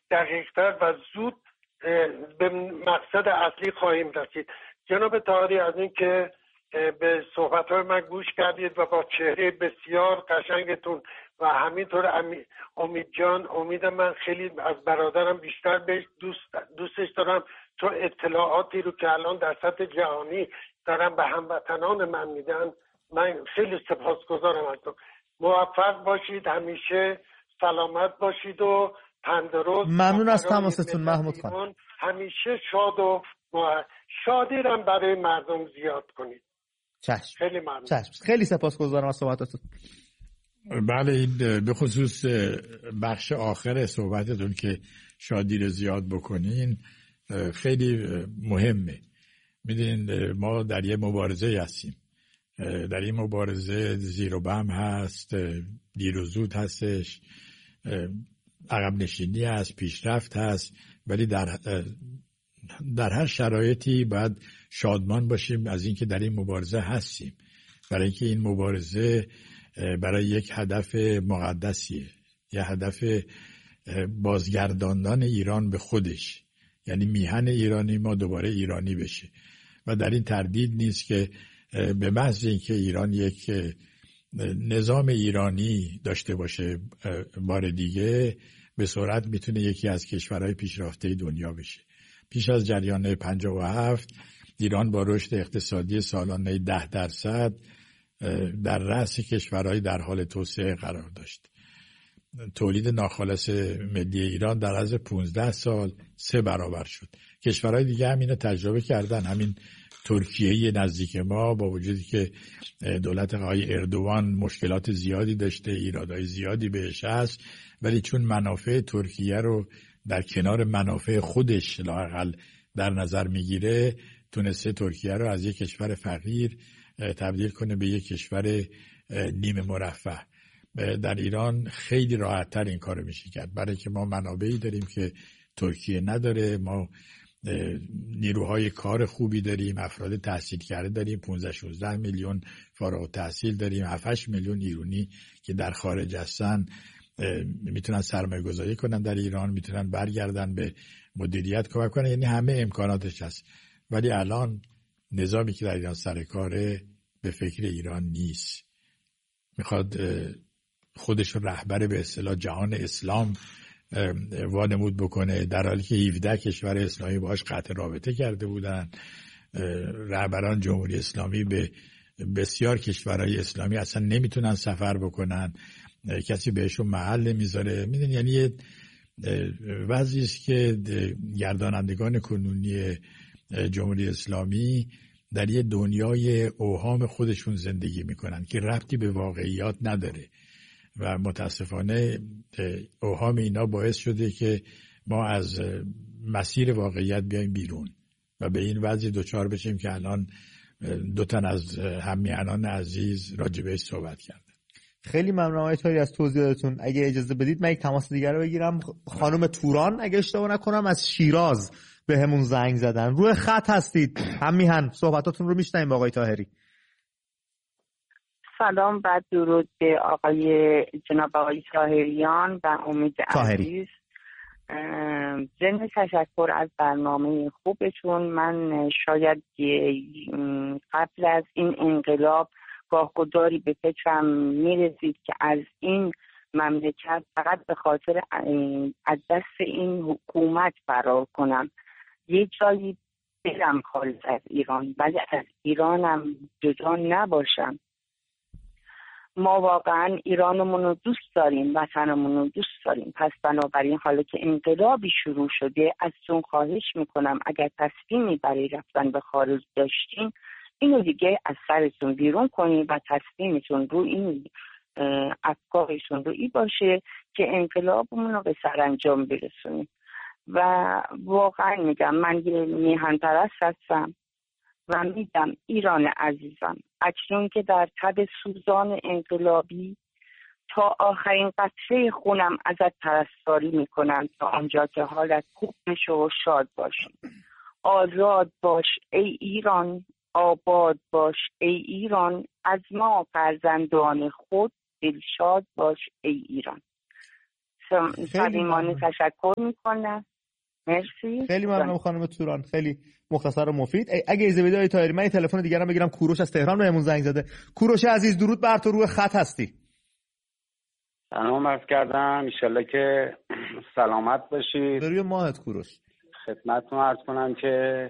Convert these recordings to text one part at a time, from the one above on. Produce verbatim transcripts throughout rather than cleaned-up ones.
دقیق‌تر و زود به مقصد اصلی خواهیم رسید. جناب طاهری، از این که به صحبت‌های من گوش کردید و با چهره بسیار قشنگتون و همینطور امید جان، امید من خیلی از برادرم بیشتر بهش دوست دوستش دارم، تو اطلاعاتی رو که الان در سطح جهانی دارم به هموطنان من میدن، من خیلی سپاسگزارم ازتون. موفق باشید، همیشه سلامت باشید و تندرست. ممنون از تماستون محمود خان. همیشه شاد و شادی رو برای مردم زیاد کنید. چشم. خیلی ممنون. چشم. خیلی سپاسگزارم از صحبتاتون. بله، این به خصوص بخش آخر صحبتتون که شادی رو زیاد بکنین خیلی مهمه. میدونین ما در یه مبارزه هستیم، در این مبارزه زیر و بم هست، دیر و زود هستش، عقب نشینی هست، پیشرفت هست، ولی در در هر شرایطی باید شادمان باشیم از اینکه در این مبارزه هستیم، برای اینکه این مبارزه برای یک هدف مقدسیه، یه هدف بازگرداندن ایران به خودش، یعنی میهن ایرانی ما دوباره ایرانی بشه و در این تردید نیست که به محض اینکه ایران یک نظام ایرانی داشته باشه بار دیگه به سرعت میتونه یکی از کشورهای پیشرفته دنیا بشه. پیش از جریان پنجاه و هفت ایران با رشد اقتصادی سالانه ده درصد در رأس کشورهای در حال توسعه قرار داشت. تولید ناخالص ملی ایران در عرض پانزده سال سه برابر شد. کشورهای دیگه هم اینو تجربه کردن. همین ترکیه نزدیک ما با وجودی که دولت آقای اردوان مشکلات زیادی داشته، ایرادهای زیادی بهش هست، ولی چون منافع ترکیه رو در کنار منافع خودش لااقل در نظر میگیره، تونسته ترکیه رو از یک کشور فقیر تبدیل کنه به یک کشور نیمه مرفه. در ایران خیلی راحت‌تر این کارو میشه کرد، برای که ما منابعی داریم که ترکیه نداره. ما نیروهای کار خوبی داریم، افراد تحصیل کرده داریم، پانزده شانزده میلیون فارغ التحصیل داریم، هفت هشت میلیون ایرانی که در خارج هستن میتونن سرمایه گذاری کنن در ایران، میتونن برگردن به مدیریت کمک کنن، یعنی همه امکاناتش هست. ولی الان نظامی که در ایران سر کاره به فکر ایران نیست، میخواد خودش رهبر به اصطلاح جهان اسلام وانمود بکنه، در حالی که هفده کشور اسلامی باهاش قطع رابطه کرده بودن. رهبران جمهوری اسلامی به بسیار کشورهای اسلامی اصلا نمیتونن سفر بکنن، کسی بهشون محل نمیذاره. میدونی یعنی یه وضعی است که گردانندگان کنونی جمهوری اسلامی در یه دنیای اوهام خودشون زندگی میکنن که ربطی به واقعیات نداره و متاسفانه اوهام اینا باعث شده که ما از مسیر واقعیت بیایم بیرون و به این وضع دوچار بشیم که الان دو تن از همیهنان عزیز راجبه صحبت کردن. خیلی ممنونم آقای طاهری از توضیحاتتون. اگه اجازه بدید من یک تماس دیگر رو بگیرم. خانم توران اگه اشتباه نکنم از شیراز به همون زنگ زدن. روی خط هستید هم میهن، صحبتاتون رو میشنویم آقای طاهری. سلام و درود به آقای جناب آقای طاهریان و امید عزیز. ضمن تشکر از برنامه خوبتون، من شاید قبل از این انقلاب گاهگداری به فکرم میرسید که از این مملکت فقط به خاطر از دست این حکومت فرار کنم، یه جایی برم خارج از ایران، ولی از ایرانم جدا نباشم. ما واقعا ایرانمون رو دوست داریم، وطنمون رو دوست داریم. پس بنابراین حالا که انقلابی شروع شده، ازتون خواهش میکنم اگر تصمیمی برای رفتن به خارج داشتین، اینو دیگه از سرتون بیرون کنید و تصمیمتون رو این افکارشون رو ای باشه که انقلابمون رو به سرانجام برسونیم. و واقعا میگم من یه میهن پرست هستم و میگم ایران عزیزم، اکنون که در تب سوزان انقلابی تا آخرین قطره خونم ازت پرستاری میکنم تا آنجا که حالت خوب بشه و شاد باشی. آزاد باش ای ایران، آباد باش ای ایران، از ما فرزندان خود دلشاد باش ای ایران. صمیمانه تشکر میکنم. مرسی. خیلی ممنونم خانم توران، خیلی مختصر و مفید. اگه اجازه بدید آقای طاهری من یه تلفن دیگه هم بگیرم. کوروش از تهران بهمون زنگ زده. کوروش عزیز درود بر تو، روی خط هستی. سلام عرض کردم، ان شاءالله که سلامت باشید. روی ماهت کوروش. خدمتتون عرض کنم که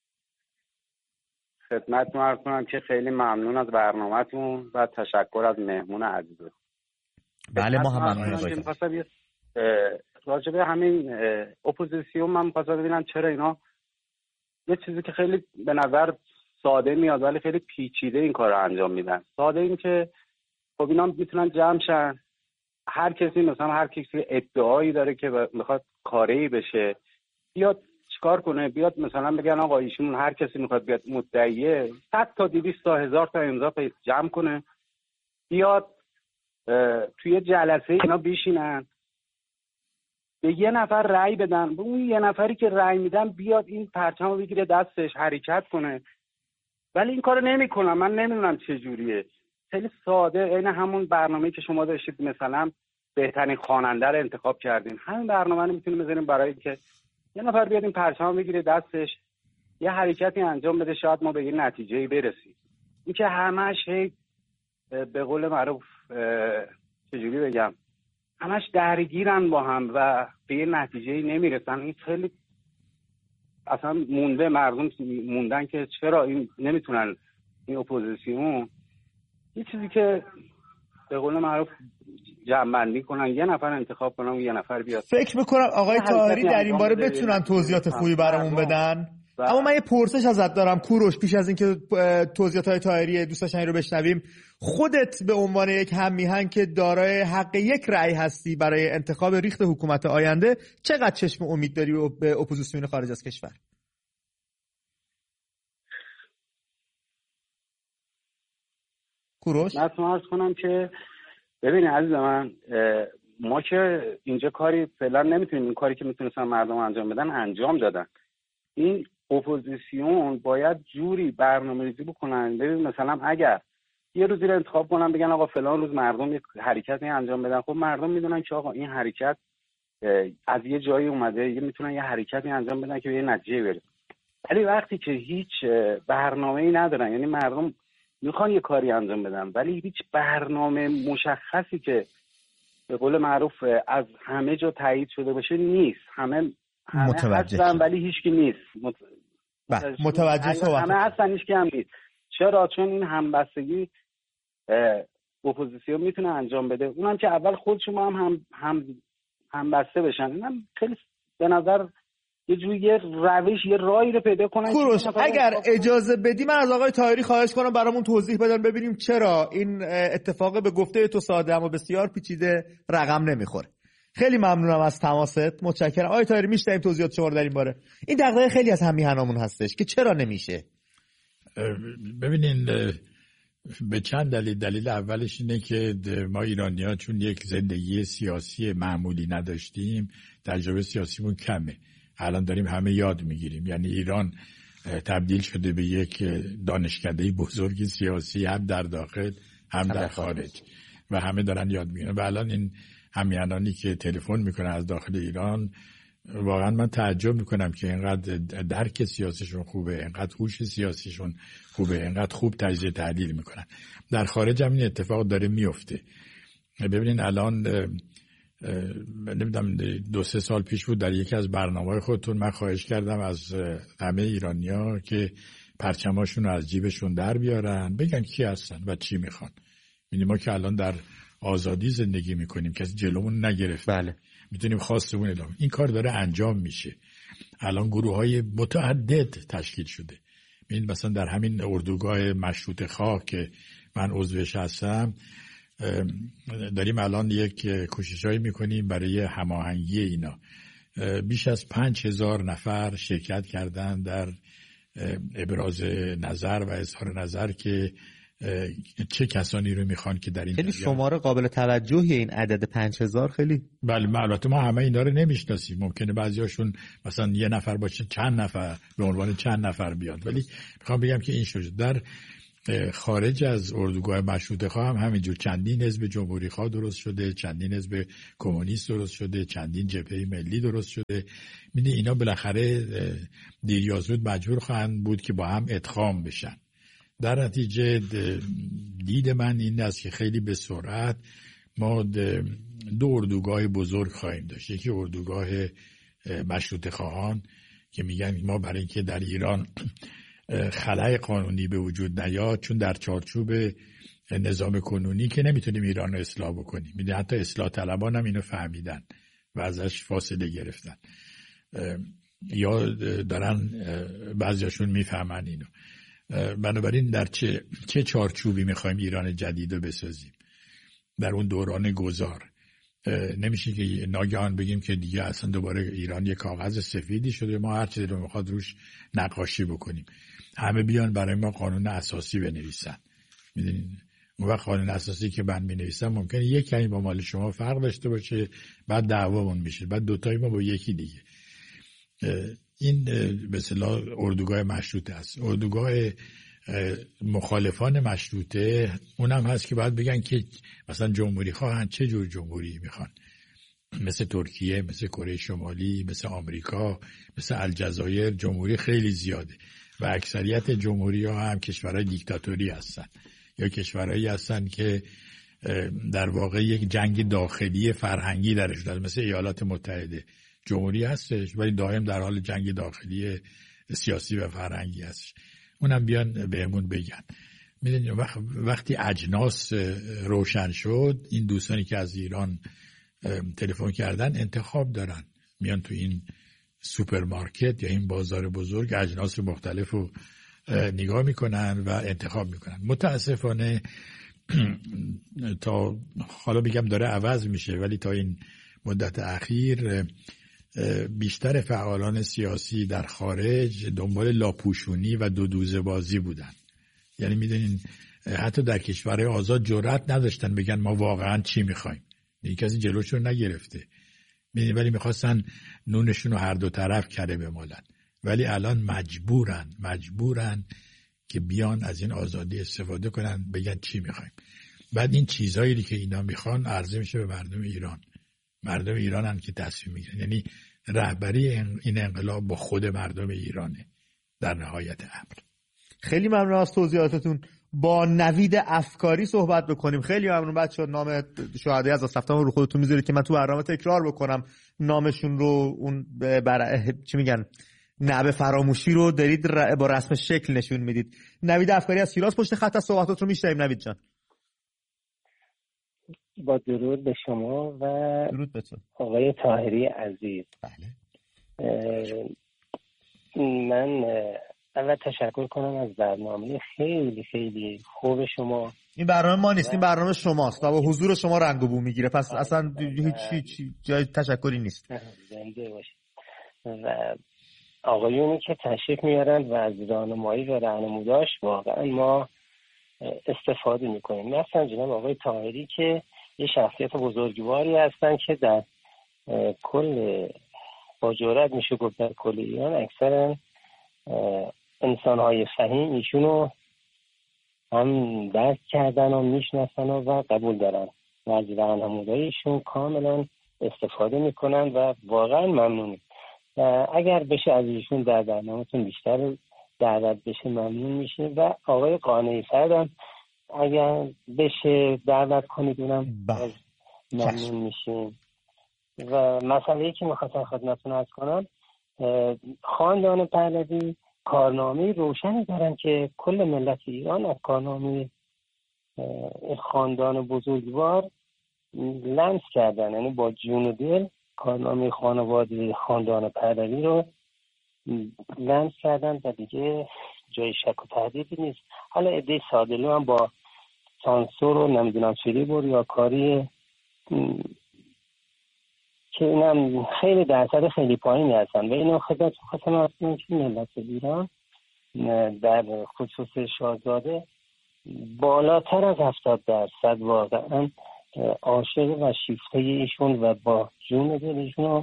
خدمتتون عرض کنم که خیلی ممنون از برنامه‌تون و تشکر از مهمون عزیز. بله ما هم ممنونیم. راجع به همین اپوزیسیون من می‌خواستم ببینم چرا اینا یه چیزی که خیلی به نظر ساده میاد ولی خیلی پیچیده این کار رو انجام میدن. ساده این که خب اینا میتونن جمع شن، هر کسی مثلا هر کسی ادعایی داره که میخواد کاری بشه بیاد چیکار کنه، بیاد مثلا بگن آقا ایشون هر کسی میخواد بیاد مدعیه صد تا دویست تا هزار تا امضا جمع کنه، بیاد توی جلسه اینا بشینن به یه نفر رأی بدن، به اون یه نفری که رأی میدن بیاد این پرچم رو بگیره دستش حرکت کنه. ولی این کارو نمیکنن. من نمیدونم چه جوریه. خیلی ساده، عین همون برنامه‌ای که شما داشتید مثلا بهترین خواننده رو انتخاب کردین، همین برنامه رو میتونیم بذاریم برای که یه نفر بیاد این پرچم بگیره دستش یه حرکتی انجام بده، شاید ما به یه نتیجه‌ای برسیم. این که همش هی به قول معروف چجوری بگم همش درگیرن با هم و به یه نتیجه‌ای نمیرسن. این خیلی اصلا مونده، مردم موندن که چرا این نمیتونن این اپوزیسیون یه چیزی که به قول معروف جمع‌بندی کنن، یه نفر انتخاب کنن و یه نفر بیاد. فکر میکنم آقای طاهری در این باره بتونن توضیحات خوبی برامون بدن. اما من یه پرسش ازت دارم کوروش، پیش از اینکه توضیحات های طاهری دوست داشتنی رو بشنویم. خودت به عنوان یک هم میهن که دارای حق یک رأی هستی برای انتخاب ریخت حکومت آینده، چقدر چشم امید داری به اپوزیسیون خارج از کشور؟ کوروش من عرض کنم که ببینید عزیز من، ما که اینجا کاری فعلا نمیتونیم، این کاری که میتونستن مردم انجام بدن انجام دادن. این اپوزیسیون باید جوری برنامه‌ریزی بکنن. ببین مثلا اگر یه روزی رو انتخاب کنن بگن آقا فلان روز مردم یک حرکتی انجام بدن، خب مردم میدونن که آقا این حرکت از یه جایی اومده، یه میتونن یه حرکتی انجام بدن که به یه نتیجه برسه. ولی وقتی که هیچ برنامه‌ای ندارن، یعنی مردم میخوان یه کاری انجام بدن ولی هیچ برنامه مشخصی که به قول معروف از همه جا تایید شده باشه نیست. همه همه هستن ولی هیچکی نیست. مت... متوجه صحبت همه هستن هیچکی هم نیست. چرا؟ چون این همبستگی اپوزیسیون میتونه انجام بده، اونم که اول خودشون هم هم هم همبسته بشن. اینم خیلی به نظر یه جوری یه روش یه راهی رو پیدا کنن. کوروش اگر اجازه بدی من از آقای طاهری خواهش کنم برامون توضیح بدن ببینیم چرا این اتفاق به گفته تو ساده اما بسیار پیچیده رقم نمیخوره. خیلی ممنونم از تماست، متشکرم. آقای طاهری میشنویم توضیحات شما در این باره. این دغدغه خیلی از همیهنامون هستش که چرا نمیشه. ببینین به چند دلیل. دلیل اولش اینه که ما ایرانی‌ها چون یک زندگی سیاسی معمولی نداشتیم، تجربه سیاسیمون کمه. الان داریم همه یاد میگیریم. یعنی ایران تبدیل شده به یک دانشکده بزرگ سیاسی هم در داخل هم در خارج و همه دارن یاد میگیرن. و الان این همیهنانی که تلفن میکنن از داخل ایران، واقعا من تعجب میکنم که اینقدر درک سیاسیشون خوبه، اینقدر هوش سیاسیشون خوبه، اینقدر خوب تجزیه تحلیل میکنن. در خارج هم این اتفاق داره میفته. ببینین الان نمیدونم دو سه سال پیش بود در یکی از برنامه‌های خودتون من خواهش کردم از همه ایرانی‌ها که پرچماشون رو از جیبشون در بیارن، بگن کی هستن و چی میخوان. یعنی ما که الان در آزادی زندگی میکنیم، کسی جلومون نگرفت. بله. میتونیم خواستمون ادامه. این کار داره انجام میشه. الان گروه‌های متعدد تشکیل شده. این مثلا در همین اردوگاه مشروطه خواه که من عضوش هستم، داریم الان یک کوششایی میکنیم برای هماهنگی اینا. بیش از پنج هزار نفر شرکت کردن در ابراز نظر و اظهار نظر که چه کسانی رو میخوان که در این خیلی شماره قابل توجهی این عدد پنج هزار. خیلی بله. البته ما همه اینا رو نمیشناسیم، ممکنه بعضیاشون مثلا یه نفر باشه چند نفر به عنوان چند نفر بیاد، ولی میخوام بگم که این شده. در خارج از اردوگاه مشروطه خواه هم همینجور چندین حزب جمهوری خواه درست شده، چندین حزب کمونیست درست شده، چندین جبهه ملی درست شده. میدونی اینا بالاخره دیر یا زود مجبور خواهند بود که با هم ادغام بشن. در نتیجه دید من این است که خیلی به سرعت ما دو اردوگاه بزرگ خواهیم داشت. یکی اردوگاه مشروطه خواهان که میگن ما برای اینکه در ایران خلأ قانونی به وجود نیاد، چون در چارچوب نظام کنونی که نمیتونیم ایران رو اصلاح بکنیم، میدونی حتی اصلاح طلبان هم اینو فهمیدن و ازش فاصله گرفتن، یا دارن بعضیاشون میفهمن اینو. بنابراین در چه چه چارچوبی میخوایم ایران جدید رو بسازیم در اون دوران گذار. نمیشه که ناگهان بگیم که دیگه اصلا دوباره ایران یک کاغذ سفیدی شده، ما هر چیزی رو میخواد روش نقاشی بکنیم، همه بیان برای ما قانون اساسی بنویسن. میدونین اون وقت قانون اساسی که من مینویسم ممکنه یک کمی با مال شما فرق داشته باشه، بعد دعوامون میشه، بعد دوتایی ما با یکی دیگه. این به اصطلاح اردوگاه مشروطه است. اردوگاه مخالفان مشروطه اونم هست که باید بگن که مثلا جمهوری خواهن چه جور جمهوری میخوان، مثل ترکیه، مثل کره شمالی، مثل آمریکا، مثل الجزایر. جمهوری خیلی زیاده و اکثریت جمهوری ها هم کشورهای دیکتاتوری هستن یا کشورهایی هستن که در واقع یک جنگ داخلی فرهنگی درش داره. مثل ایالات متحده جمهوری هستش ولی دائم در حال جنگ داخلی سیاسی و فرهنگی هستش. اونم بیان بهمون بگن. میدونید وقتی اجناس روشن شد، این دوستانی که از ایران تلفن کردن انتخاب دارن، میان تو این سوپرمارکت یا این بازار بزرگ اجناس مختلف رو نگاه میکنن و انتخاب میکنن. متاسفانه تا حالا میگم داره عوض میشه، ولی تا این مدت اخیر بیشتر فعالان سیاسی در خارج دنبال لاپوشونی و دو دوزه بازی بودن. یعنی میدونین حتی در کشورهای آزاد جرأت نداشتن بگن ما واقعا چی میخوایم، یعنی کسی جلوشون نگرفته، میدونین، ولی میخواستن نونشون رو هر دو طرف کره بمالن. ولی الان مجبورن مجبورن که بیان از این آزادی استفاده کنن، بگن چی میخوایم. بعد این چیزایی که اینا میخوان عرضه میشه به مردم ایران. مردم ایران هم که تصمیم میگیرن، یعنی رهبری این انقلاب با خود مردم ایرانه در نهایت امر. خیلی ممنون از توضیحاتتون. با نوید افکاری صحبت بکنیم. خیلی ممنون بچه‌ها. نام شهدای از سفتم رو خودتون میذارید که من تو برنامه تکرار بکنم نامشون رو. اون بر... چی میگن نعب فراموشی رو دارید ر... با رسم شکل نشون میدید. نوید افکاری از شیراز پشت خط، از صحبتات رو میشنویم. نوید جان. با درود به شما و درود به تو آقای طاهری عزیز. بله. من اول تشکر کنم از برنامه خیلی خیلی خوب شما. این برنامه ما نیست، این برنامه شماست و با حضور شما رنگ و بو میگیره، پس اصلا هیچ جای تشکری نیست. زنده باشید. و آقایونی که تشریف میارن و از راهنمایی و راهنموداش واقعا ما استفاده میکنیم. مثلا جناب آقای طاهری که یه شخصیت بزرگواری هستن که در کل با جرأت میشه گفت در کل ایران اکثر انسان‌های فهیم ایشونو هم درک کردن و میشناسن و قبول دارن و از راهنماییشون کاملا استفاده میکنن و واقعا ممنونیم. اگر بشه از ایشون در برنامه‌تون بیشتر دعوت بشه ممنون میشه. و آقای قانعی فرد هم اگر بشه دعوت کنید اونم ممنون میشیم. و مسئله‌ای که میخواستم خدمتتون عرض کنم، خاندان پهلوی کارنامه روشنی دارن که کل ملت ایران از کارنامه خاندان بزرگوار لمس کردن، یعنی با جون و دل کارنامه خانواده خاندان پهلوی رو لمس کردن و دیگه جای شک و تردیدی نیست. حالا عده سادلو هم با سانسور و نمیدونم فریبور یا کاری که اینم خیلی درصد خیلی پایینی هستن و اینو خدمت خواستم از کنم که ملت ایران در خصوص شاهزاده بالاتر از هفتاد درصد واقعا عاشق و شیفته ایشون و با جون دل ایشون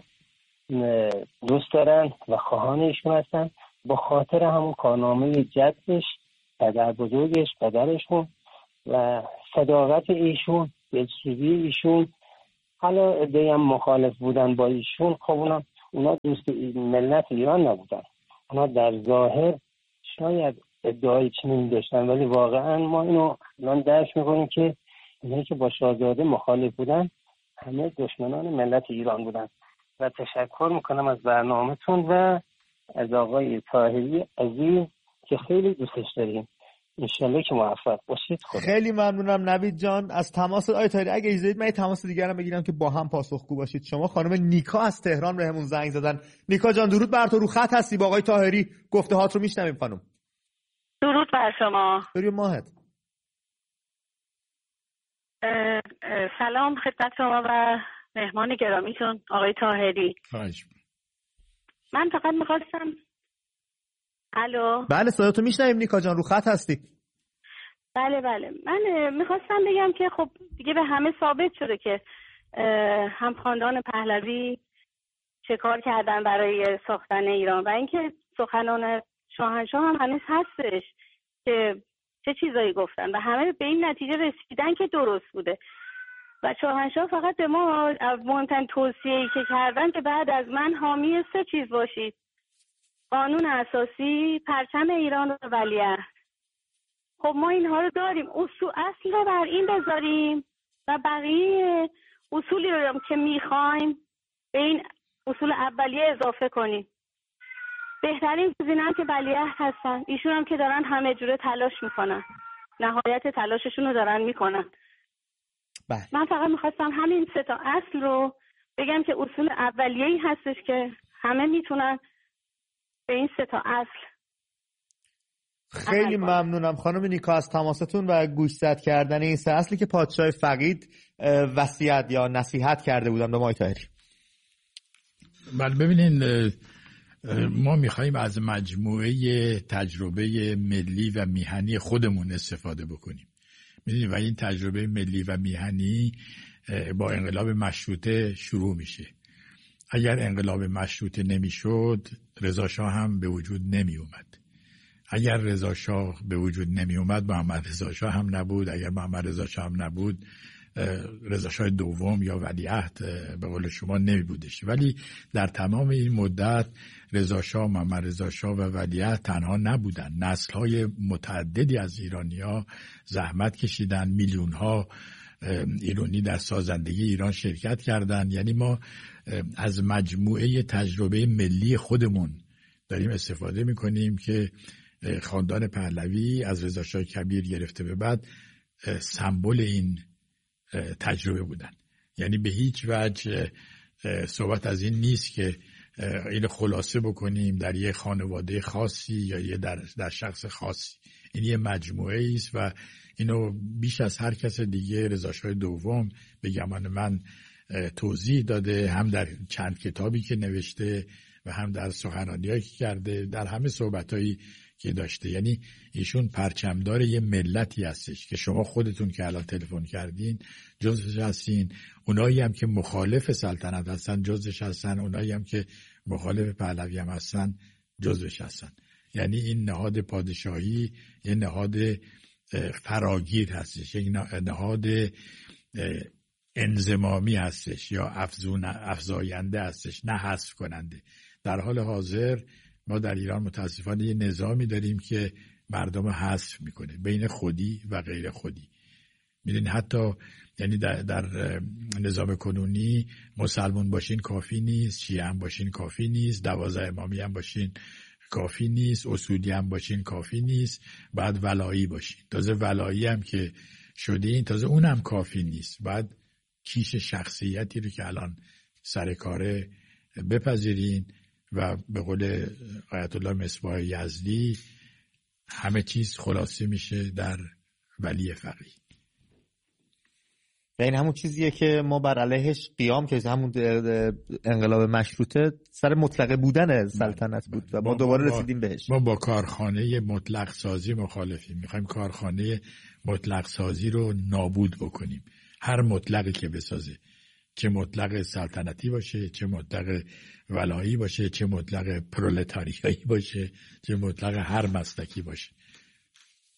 دوست دارن و خواهان ایشون هستن، با خاطر همون کارنامه جدش پدر بزرگش، پدرشون و صداقت ایشون، دلسوزی ایشون. حالا ادعی هم مخالف بودن با ایشون، خب اونا, اونا دوست ملت ایران نبودن. اونا در ظاهر شاید ادعای چنین داشتن، ولی واقعا ما اینو الان درک میکنیم که اینایی که با شاهزاده مخالف بودن همه دشمنان ملت ایران بودن. و تشکر میکنم از برنامه‌تون و از آقای طاهری عزیز که خیلی دوستش داریم. انشالله که موفق باشید. خدا. خیلی ممنونم نوید جان از تماس. آقای طاهری اگه اجازه بدید من تماس دیگه رو بگیرم که با هم پاسخگو باشید. شما خانم نیکا از تهران بهمون زنگ زدن. نیکا جان درود بر تو، رو خط هستی با آقای طاهری گفته هات رو میشنویم. خانم درود بر شما. درود ماهت. اه اه سلام خدمت شما و مهمان گرامیتون آقای طاهری. خواهش. من فقط میخواستم الو. بله صداتو میشنویم نیکا جان، رو خط هستی. بله بله من میخواستم بگم که خب دیگه به همه ثابت شده که هم خاندان پهلوی چه کار کردن برای ساختن ایران و اینکه سخنان شاهنشاه هم هنوز هستش که چه چیزایی گفتن و همه به این نتیجه رسیدن که درست بوده و شاهنشاه فقط به ما مهمترین توصیه‌ای که کردن که بعد از من حامی سه چیز باشید: قانون اساسی، پرچم ایران و ولیعهد. خب ما اینها رو داریم، اصول اصل رو بر این بذاریم و بقیه اصولی رو که میخوایم به این اصول اولیه اضافه کنیم. بهترین چیزی هم که ولیعهد هستن، ایشون هم که دارن همه جوره تلاش میکنن، نهایت تلاششون رو دارن میکنن. بله. من فقط میخواستم همین سه تا اصل رو بگم که اصول اولیه‌ای هستش که همه میتونن به این سه تا اصل. خیلی ممنونم خانم نیکا از تماستون و گوشزد کردن این سه اصلی که پادشاه فقید وصیت یا نصیحت کرده بودن به آقای طاهری. بله ببینین، ما میخواییم از مجموعه تجربه ملی و میهنی خودمون استفاده بکنیم. میدونید و این تجربه ملی و میهنی با انقلاب مشروطه شروع میشه. اگر انقلاب مشروطه نمیشد رضا شاه هم به وجود نمی اومد. اگر رضا شاه به وجود نمی اومد محمد رضا شاه هم نبود. اگر محمد رضا شاه هم نبود رضا شاه دوم یا ولیعهد به قول شما نمی بودش. ولی در تمام این مدت رضا شاه، محمد رضا شاه و ولیعهد تنها نبودن. نسل‌های متعددی از ایرانی‌ها زحمت کشیدن، میلیون‌ها ایرانی در سازندگی ایران شرکت کردند. یعنی ما از مجموعه تجربه ملی خودمون داریم استفاده میکنیم که خاندان پهلوی از رضا شاه کبیر گرفته به بعد سمبل این تجربه بودن. یعنی به هیچ وجه صحبت از این نیست که این خلاصه بکنیم در یه خانواده خاصی یا یه در, در شخص خاصی. این یه مجموعه است و اینو بیش از هر کس دیگه رضا شاه دوم به گمان من توضیح داده، هم در چند کتابی که نوشته و هم در سخنرانی‌هایی که کرده، در همه صحبتایی که داشته. یعنی ایشون پرچمدار یه ملتی هستش که شما خودتون که الان تلفن کردین جزوش هستین، اونایی هم که مخالف سلطنت هستن جزوش هستن، اونایی هم که مخالف پهلوی هم هستن جزوش هستن. یعنی این نهاد پادشاهی یه نهاد فراگیر هستش، یک نهاد انضمامی هستش یا افزون افزاینده هستش، نه حذف کننده. در حال حاضر ما در ایران متاسفانه یه نظامی داریم که مردم حذف میکنه بین خودی و غیر خودی. میدونید حتی یعنی در, در نظام کنونی مسلمان باشین کافی نیست، شیعه هم باشین کافی نیست، دوازده امامی هم باشین کافی نیست، اصولی هم باشین کافی نیست، بعد ولایی باشین. تازه ولایی هم که شدین تازه اونم کافی نیست، بعد کیش شخصیتی رو که الان سر کاره بپذیرین و به قول آیت الله مصباح یزدی همه چیز خلاصه میشه در ولی فقیه. این همون چیزیه که ما بر علیهش قیام که همون انقلاب مشروطه سر مطلقه بودن سلطنت بود و ما دوباره رسیدیم بهش. ما با کارخانه مطلق سازی مخالفیم، میخوایم کارخانه مطلق سازی رو نابود بکنیم. هر مطلقی که بسازه، چه مطلق سلطنتی باشه، چه مطلق ولایی باشه، چه مطلق پرولتاریایی باشه، چه مطلق هر مسلکی باشه.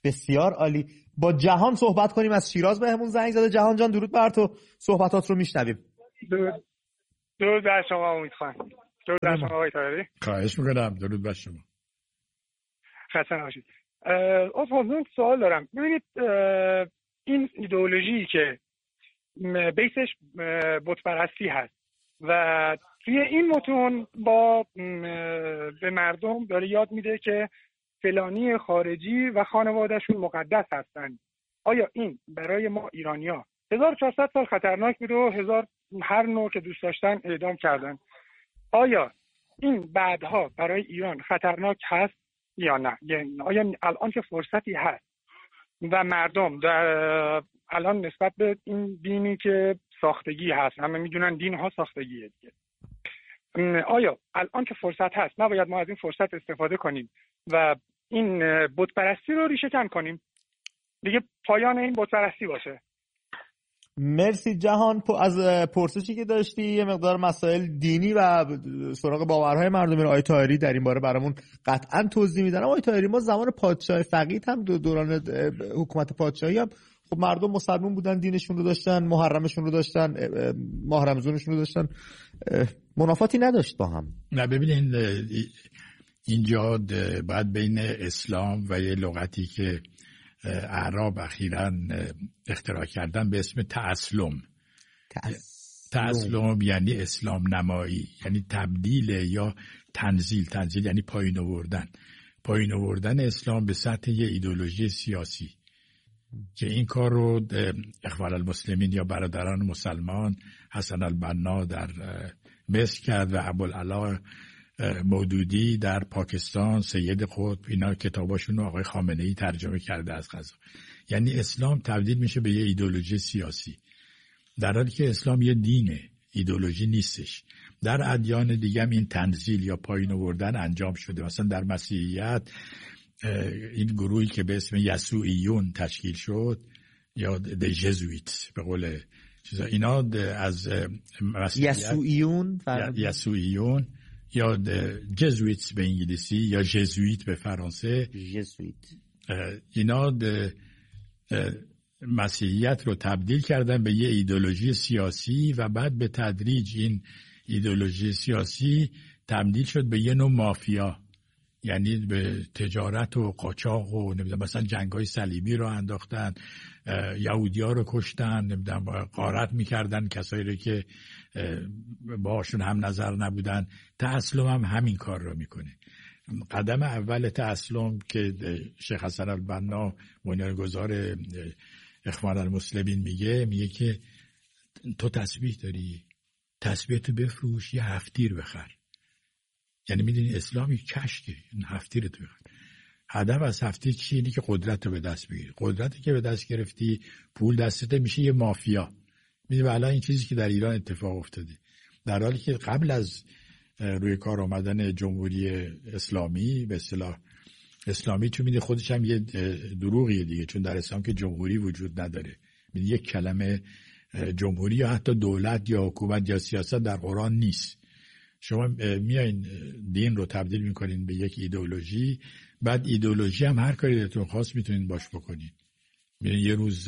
بسیار عالی. با جهان صحبت کنیم از شیراز بهمون زنگ زده. جهان جان درود بر تو، صحبتات رو میشنویم. درود درود بر شما امید خان. درود بر شما آقای طاهری. خواهش میکنم. درود بر شما. خسته نباشید. اصلا سوال دارم. ببینید این ایدئولوژی که بیسش بت پرستی هست و توی این متون با به مردم داره یاد میده که فلانی خارجی و خانوادهشون مقدس هستن. آیا این برای ما ایرانیا هزار و چهارصد سال خطرناک بود و هزار هر نوع که دوست داشتن اعدام کردن؟ آیا این بعدها برای ایران خطرناک هست یا نه؟ یعنی آیا الان که فرصتی هست و مردم در الان نسبت به این دینی که ساختگی هست، همه میدونن دین ها ساختگیه دیگه، آیا الان که فرصت هست نباید ما از این فرصت استفاده کنیم و این بت پرستی رو ریشه کن کنیم دیگه، پایان این بت پرستی باشه؟ مرسی جهان. از پرسشی که داشتی یه مقدار مسائل دینی و سراغ باورهای مردم آقای طاهری در این باره برامون قطعا توضیح میدن. آقای طاهری ما زمان پادشاه فقید هم دوران حکومت پادشاهی هم خب مردم مسلمان بودن، دینشون رو داشتن، محرمشون رو داشتن، ماه رمضانشون رو داشتن، منافاتی نداشت با هم. نه ببینید اینجا باید بین اسلام و یه لغتی که اعراب اخیراً اختراع کردن به اسم تأسلم. تأسلم یعنی اسلام نمایی، یعنی تبدیل یا تنزیل. تنزیل یعنی پایین آوردن. پایین آوردن اسلام به سطح یه ایدئولوژی سیاسی که این کار رو اخوان المسلمین یا برادران مسلمان حسن البنا در مصر کرد و ابوالعلا مودودی در پاکستان، سید قطب، اینا کتاباشون رو آقای خامنه‌ای ترجمه کرده از قضا. یعنی اسلام تبدیل میشه به یه ایدئولوژی سیاسی، در حالی که اسلام یه دینه، ایدئولوژی نیستش. در ادیان دیگه هم این تنزیل یا پایین آوردن انجام شده. مثلا در مسیحیت این گروهی که به اسم یسوعیون تشکیل شد یا د جزویت به قول چیزا، اینا از مسیحیت یسوعیون یسوعیون یا جزویت به انگلیسی یا جزویت به فرانسه، جزویت، اینا مسیحیت رو تبدیل کردن به یه ایدئولوژی سیاسی و بعد به تدریج این ایدئولوژی سیاسی تبدیل شد به یه نوع مافیا، یعنی به تجارت و قاچاق و نمیدونم مثلا جنگ‌های صلیبی رو انداختن، یهودی‌ها رو کشتن، نمیدونم غارت می‌کردن کسایی رو که باهاشون هم نظر نبودن. تأسلم هم همین کار رو میکنه. قدم اول تأسلم که شیخ حسن البنا بنیانگذار اخوان المسلمین میگه، میگه که تو تسبیح داری، تسبیح تو بفروش، یه هفتیر بخر. یعنی میدونی اسلامی کشته، این هفتیر تو بخر. هدف از هفتیر چیه؟ اینه که قدرت رو به دست بگیری. قدرتی که به دست گرفتی، پول دستت میشه یه مافیا. میدونی الان این چیزی که در ایران اتفاق افتاده، در حالی که قبل از روی کار آمدن جمهوری اسلامی، به اصطلاح اسلامی، تو میده خودش هم یه دروغیه دیگه، چون در اسلام که جمهوری وجود نداره. میدونی یک کلمه جمهوری یا حتی دولت یا حکومت یا سیاست در قرآن نیست. شما میایین دین رو تبدیل میکنین به یک ایدئولوژی، بعد ایدئولوژی هم هر کاری دلتون خواست میتونین باش بکنین. یه روز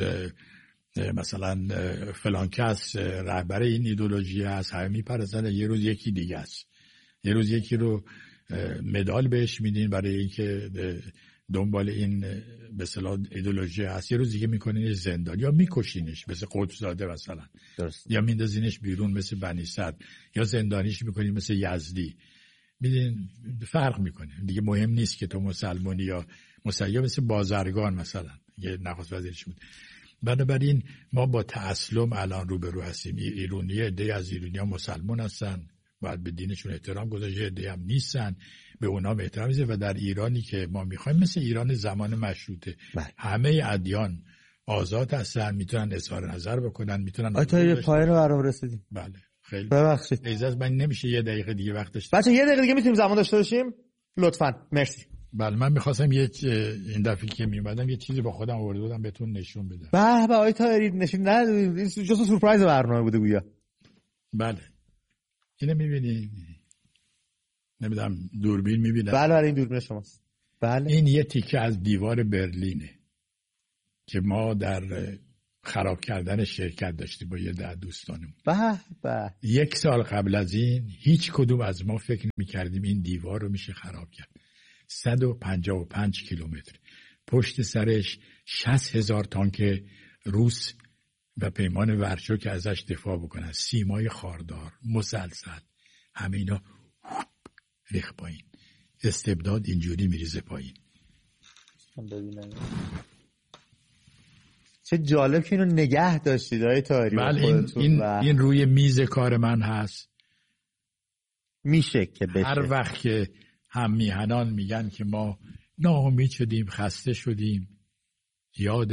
مثلا فلان کس رهبر این ایدئولوژی هست، همه میپرستن، یه روز یکی دیگه است. یه روز یکی رو مدال بهش میدین برای اینکه دنبال این به اصطلاح ایدئولوژی هست، یه روز دیگه میکنینش زندان یا میکشینش مثل قطبزاده مثلا، درست. یا میندازینش بیرون مثل بنی صدر، یا زندانیش میکنین مثل یزدی. میدین فرق میکنه دیگه. مهم نیست که تو مسلمانی یا مسیحی، مثل بازرگان مثلا یه نخست وزیرش بود. بنابراین ما با تأسلم الان روبرو هستیم. ایرانی، عده از ایرانی ها مسلمان هستن، باید به دینشون احترام گذاشت، عده هم نیستن، به اونا احترام میذاره. و در ایرانی که ما میخوایم مثل ایران زمان مشروطه، بله. همه ادیان آزاد هستن، میتونن اظهار نظر بکنن، میتونن. آیتا پایان رو برام رسیدیم. بله خیلی ببخشید. اجازه من نمیشه یه دقیقه دیگه وقت داشته بچه؟ یه دقیقه دیگه میتونیم زمان داشته باشیم لطفاً؟ مرسی. بله من میخواستم یه این دفعه که میومدم یه چیزی با خودم آورده بودم بهتون نشون بدم. به به آقای طاهری نشون نه، این جزء سورپرایز برنامه بوده گویا. بله اینو میبینی؟ نمیدونم دوربین میبینم. بله بله این دوربین شماست. بله این یه تیکه از دیوار برلینه. که ما در خراب کردن شرکت داشتیم با یه ده دوستانمون. به به. یک سال قبل از این هیچ کدوم از ما فکر نمی‌کردیم این دیوار رو میشه خراب کرد. صد و پنجاه و پنج کیلومتر پشت سرش شصت هزار تانک روس و پیمان ورشو که ازش دفاع بکنن، سیمای خاردار، مسلسل، همه اینا ریخ پایین. استبداد اینجوری میریزه پایین. چه جالب که اینو نگه داشتید آقای طاهری. بله این, این, و... این روی میز کار من هست. میشه که بشه. هر وقت که هم میهنان میگن که ما ناامید شدیم، خسته شدیم، یاد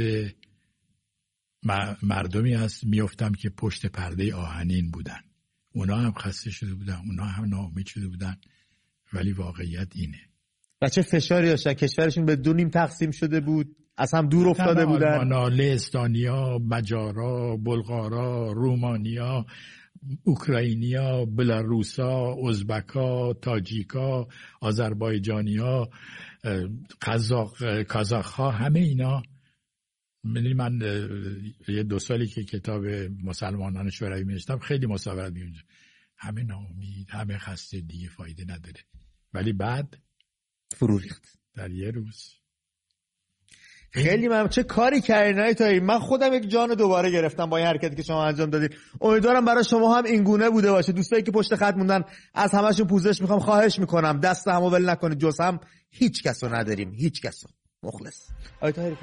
مردمی هست میافتم که پشت پرده آهنین بودن. اونا هم خسته شده بودن، اونا هم ناامید شده بودن، ولی واقعیت اینه. و چه فشاری داشتن، کشورشون به دو نیم تقسیم شده بود، از هم دور افتاده بودن. آلمانا، لهستانیا، مجارا، بلغارا، رومانیا، اوکراینیا، بلاروسا، ازبکا، تاجیکا، آذربایجانیا، قزاق، کازاخ‌ها، همه اینا. میدونی من یه دو سالی که کتاب مسلمانان شوروی می‌نوشتم خیلی مصاحبت می‌کردم، همه ناامید، همه خسته، دیگه فایده نداره. ولی بعد فرو ریخت در یه روز. خیلی من چه کاری کردین آقای طاهری. من خودم یک جان دوباره گرفتم با این حرکتی که شما انجام دادید. امیدوارم برای شما هم این گونه بوده باشه. دوستایی که پشت خط موندن از همشون پوزش میخوام، خواهش میکنم دست همو ول نکنید، جز هم هیچ کسو نداریم، هیچ کسو. مخلص. آقای طاهری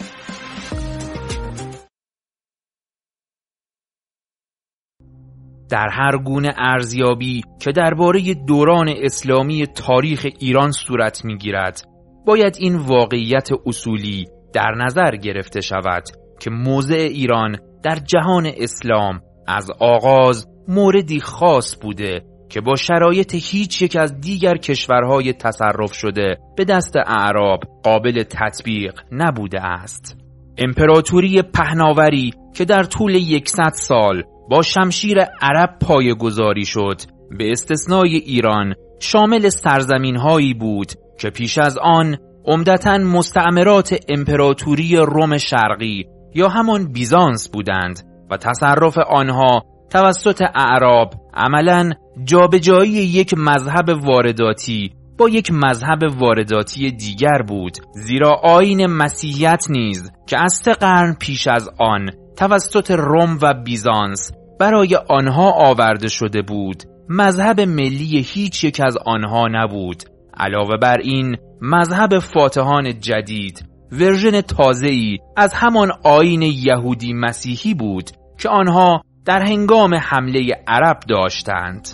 در هر گونه ارزیابی که درباره دوران اسلامی تاریخ ایران صورت میگیرد، باید این واقعیت اصولی در نظر گرفته شود که موضع ایران در جهان اسلام از آغاز موردی خاص بوده که با شرایط هیچ یک از دیگر کشورهای تصرف شده به دست اعراب قابل تطبیق نبوده است. امپراتوری پهناوری که در طول یکصد سال با شمشیر عرب پایه‌گذاری شد، به استثنای ایران شامل سرزمین‌هایی بود که پیش از آن عمدتاً مستعمرات امپراتوری روم شرقی یا همان بیزانس بودند و تصرف آنها توسط اعراب عملاً جابجایی یک مذهب وارداتی با یک مذهب وارداتی دیگر بود، زیرا آیین مسیحیت نیز که از سه قرن پیش از آن توسط روم و بیزانس برای آنها آورده شده بود، مذهب ملی هیچ یک از آنها نبود. علاوه بر این، مذهب فاتحان جدید ورژن تازه‌ای از همان آیین یهودی مسیحی بود که آنها در هنگام حمله عرب داشتند.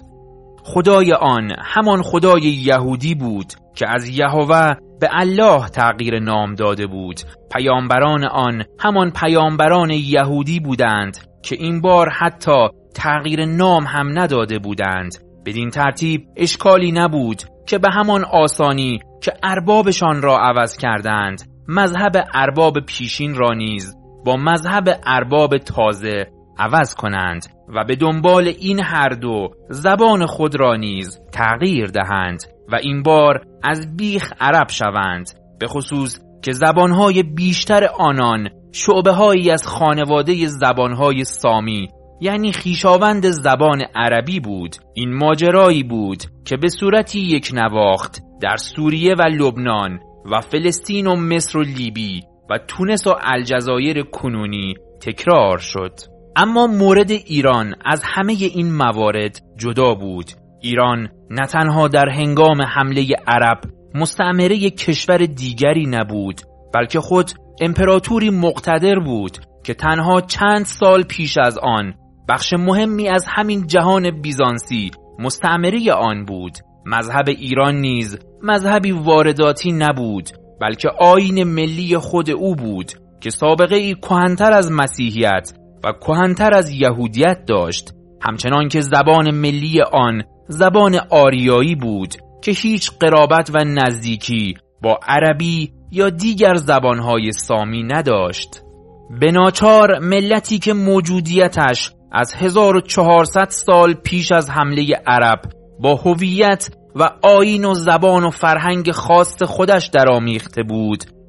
خدای آن همان خدای یهودی بود که از یهوه به الله تغییر نام داده بود. پیامبران آن همان پیامبران یهودی بودند که این بار حتی تغییر نام هم نداده بودند. بدین ترتیب اشکالی نبود که به همان آسانی که اربابشان را عوض کردند، مذهب ارباب پیشین را نیز با مذهب ارباب تازه عوض کنند و به دنبال این هر دو زبان خود را نیز تغییر دهند و این بار از بیخ عرب شوند، به خصوص که زبانهای بیشتر آنان شعبه‌هایی از خانواده زبانهای سامی یعنی خویشاوند زبان عربی بود. این ماجرایی بود که به صورتی یک نواخت در سوریه و لبنان و فلسطین و مصر و لیبی و تونس و الجزایر کنونی تکرار شد. اما مورد ایران از همه این موارد جدا بود. ایران نه تنها در هنگام حمله عرب مستعمره کشور دیگری نبود، بلکه خود امپراتوری مقتدر بود که تنها چند سال پیش از آن بخش مهمی از همین جهان بیزانسی مستعمره آن بود. مذهب ایران نیز مذهبی وارداتی نبود، بلکه آیین ملی خود او بود که سابقه ای کهن‌تر از مسیحیت و کهن‌تر از یهودیت داشت، همچنان که زبان ملی آن زبان آریایی بود که هیچ قرابت و نزدیکی با عربی یا دیگر زبانهای سامی نداشت. به ناچار ملتی که موجودیتش از هزار و چهارصد سال پیش از حمله عرب با هویت و آیین و زبان و فرهنگ خاص خودش درآمیخته بود،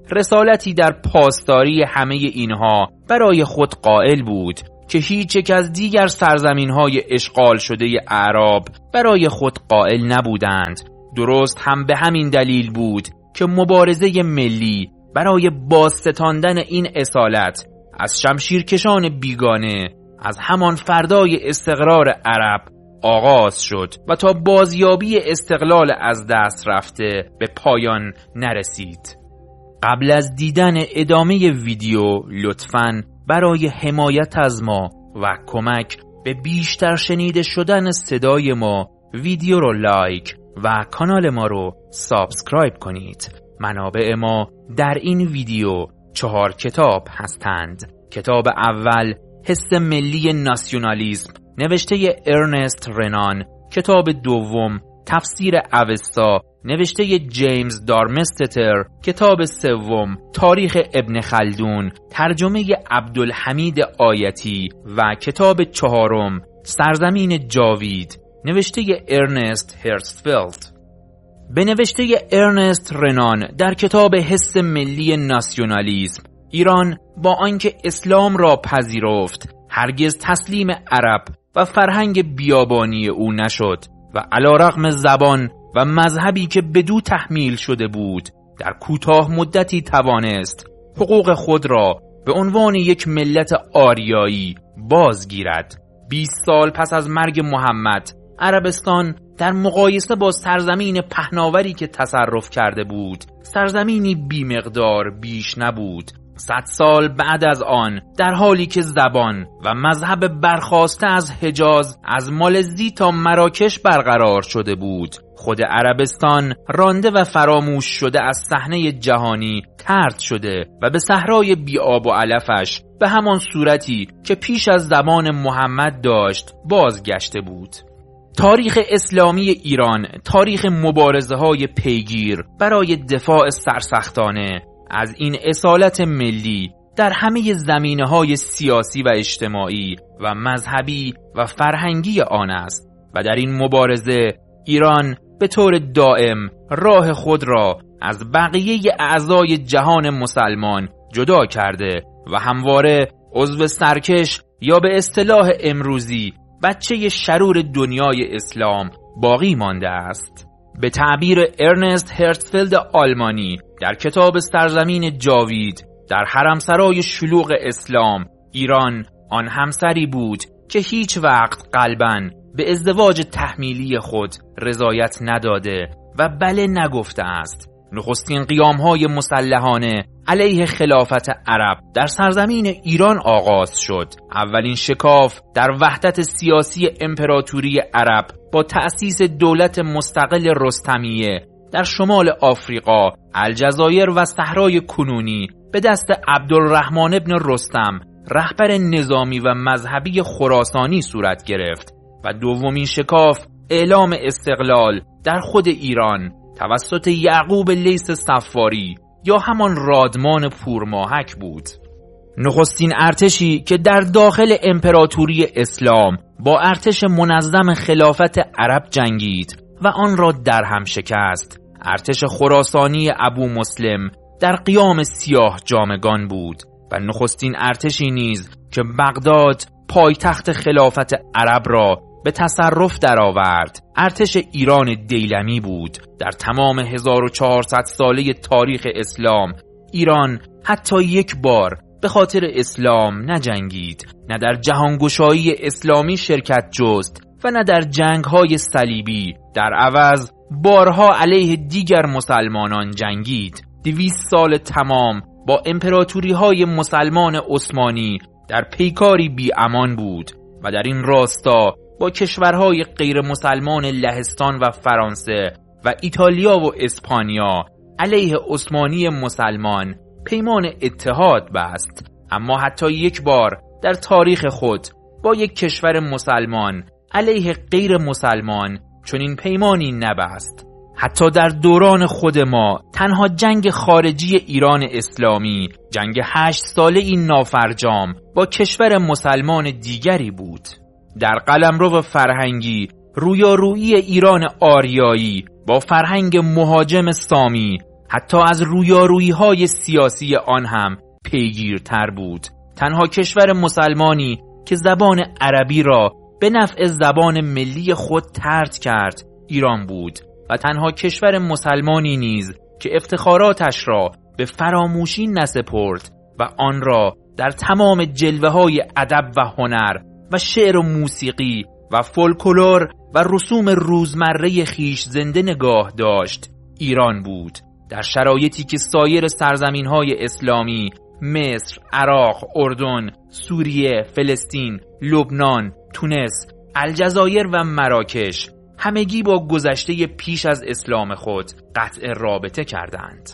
رسالتی در پاسداری همه اینها برای خود قائل بود که هیچ یک از دیگر سرزمین‌های اشغال شده اعراب برای خود قائل نبودند. درست هم به همین دلیل بود که مبارزه ملی برای بازستاندن این اصالت از شمشیرکشان بیگانه از همان فردای استقرار عرب آغاز شد و تا بازیابی استقلال از دست رفته به پایان نرسید. قبل از دیدن ادامه ویدیو لطفاً برای حمایت از ما و کمک به بیشتر شنیده شدن صدای ما ویدیو رو لایک و کانال ما رو سابسکرایب کنید. منابع ما در این ویدیو چهار کتاب هستند. کتاب اول حس ملی ناسیونالیسم نوشته ارنست رنان، کتاب دوم تفسیر اوستا نوشته جیمز دارمستتر، کتاب سوم تاریخ ابن خلدون ترجمه عبدالحمید آیتی و کتاب چهارم سرزمین جاوید نوشته ارنست هرتزفلد. به نوشته ارنست رنان در کتاب حس ملی ناسیونالیسم، ایران با آنکه اسلام را پذیرفت هرگز تسلیم عرب و فرهنگ بیابانی او نشد و علیرغم زبان و مذهبی که بدو تحمیل شده بود در کوتاه مدتی توانست حقوق خود را به عنوان یک ملت آریایی بازگیرد. بیست سال پس از مرگ محمد، عربستان در مقایسه با سرزمین پهناوری که تصرف کرده بود سرزمینی بیمقدار بیش نبود. صد سال بعد از آن، در حالی که زبان و مذهب برخاسته از حجاز از مالزی تا مراکش برقرار شده بود، خود عربستان رانده و فراموش شده از صحنه جهانی طرد شده و به صحرای بی آب و علفش به همان صورتی که پیش از زمان محمد داشت بازگشته بود. تاریخ اسلامی ایران تاریخ مبارزه های پیگیر برای دفاع سرسختانه از این اصالت ملی در همه زمینه‌های سیاسی و اجتماعی و مذهبی و فرهنگی آن است و در این مبارزه ایران به طور دائم راه خود را از بقیه اعضای جهان مسلمان جدا کرده و همواره عضو سرکش یا به اصطلاح امروزی بچه شرور دنیای اسلام باقی مانده است. به تعبیر ارنست هرتزفلد آلمانی در کتاب سرزمین جاوید، در حرمسرای شلوغ اسلام ایران آن همسری بود که هیچ وقت قلباً به ازدواج تحمیلی خود رضایت نداده و بله نگفته است. نخستین قیام‌های مسلحانه علیه خلافت عرب در سرزمین ایران آغاز شد. اولین شکاف در وحدت سیاسی امپراتوری عرب با تأسیس دولت مستقل رستمیه در شمال آفریقا، الجزایر و صحرای کنونی به دست عبدالرحمن ابن رستم، رهبر نظامی و مذهبی خراسانی صورت گرفت و دومین شکاف اعلام استقلال در خود ایران توسط یعقوب لیث صفاری یا همان رادمان پورماهک بود. نخستین ارتشی که در داخل امپراتوری اسلام با ارتش منظم خلافت عرب جنگید و آن را در هم شکست، ارتش خراسانی ابو مسلم در قیام سیاه جامگان بود و نخستین ارتشی نیز که بغداد پایتخت خلافت عرب را به تصرف درآورد ارتش ایران دیلمی بود. در تمام هزار و چهارصد ساله تاریخ اسلام ایران حتی یک بار به خاطر اسلام نجنگید، نه در جهانگشایی اسلامی شرکت جست و نه در جنگ‌های صلیبی. در عوض بارها علیه دیگر مسلمانان جنگید. دویست سال تمام با امپراتوری‌های مسلمان عثمانی در پیکاری بی امان بود و در این راستا با کشورهای غیر مسلمان لهستان و فرانسه و ایتالیا و اسپانیا علیه عثمانی مسلمان پیمان اتحاد بست. اما حتی یک بار در تاریخ خود با یک کشور مسلمان علیه غیر مسلمان چنین پیمانی نبست. حتی در دوران خود ما تنها جنگ خارجی ایران اسلامی جنگ هشت ساله این نافرجام با کشور مسلمان دیگری بود. در قلمرو فرهنگی رویارویی ایران آریایی با فرهنگ مهاجم سامی حتی از رویارویی‌های سیاسی آن هم پیگیرتر بود. تنها کشور مسلمانی که زبان عربی را به نفع زبان ملی خود طرد کرد ایران بود و تنها کشور مسلمانی نیز که افتخاراتش را به فراموشی نسپرد و آن را در تمام جلوه‌های ادب و هنر و شعر و موسیقی و فولکلور و رسوم روزمره خیش زنده نگاه داشت ایران بود. در شرایطی که سایر سرزمین‌های اسلامی مصر، عراق، اردن، سوریه، فلسطین، لبنان، تونس، الجزایر و مراکش همگی با گذشته پیش از اسلام خود قطع رابطه کردند.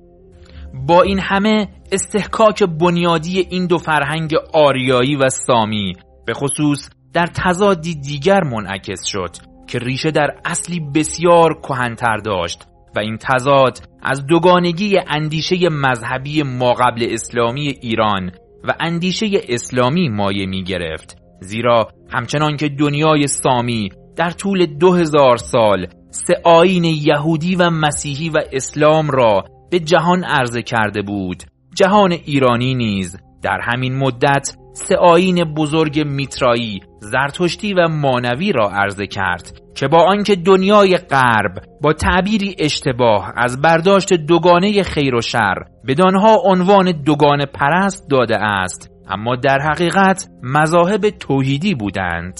با این همه استحکاک بنیادی این دو فرهنگ آریایی و سامی به خصوص در تضادی دیگر منعکس شد که ریشه در اصلی بسیار کهن‌تر داشت و این تضاد از دوگانگی اندیشه مذهبی ماقبل اسلامی ایران و اندیشه اسلامی مایه می گرفت، زیرا همچنان که دنیای سامی در طول دو هزار سال سه آیین یهودی و مسیحی و اسلام را به جهان عرضه کرده بود، جهان ایرانی نیز در همین مدت سه آیین بزرگ میترایی، زرتشتی و مانوی را عرضه کرد که با آنکه دنیای غرب با تعبیری اشتباه از برداشت دوگانه خیر و شر بدانها عنوان دوگانه پرست داده است، اما در حقیقت مذاهب توحیدی بودند.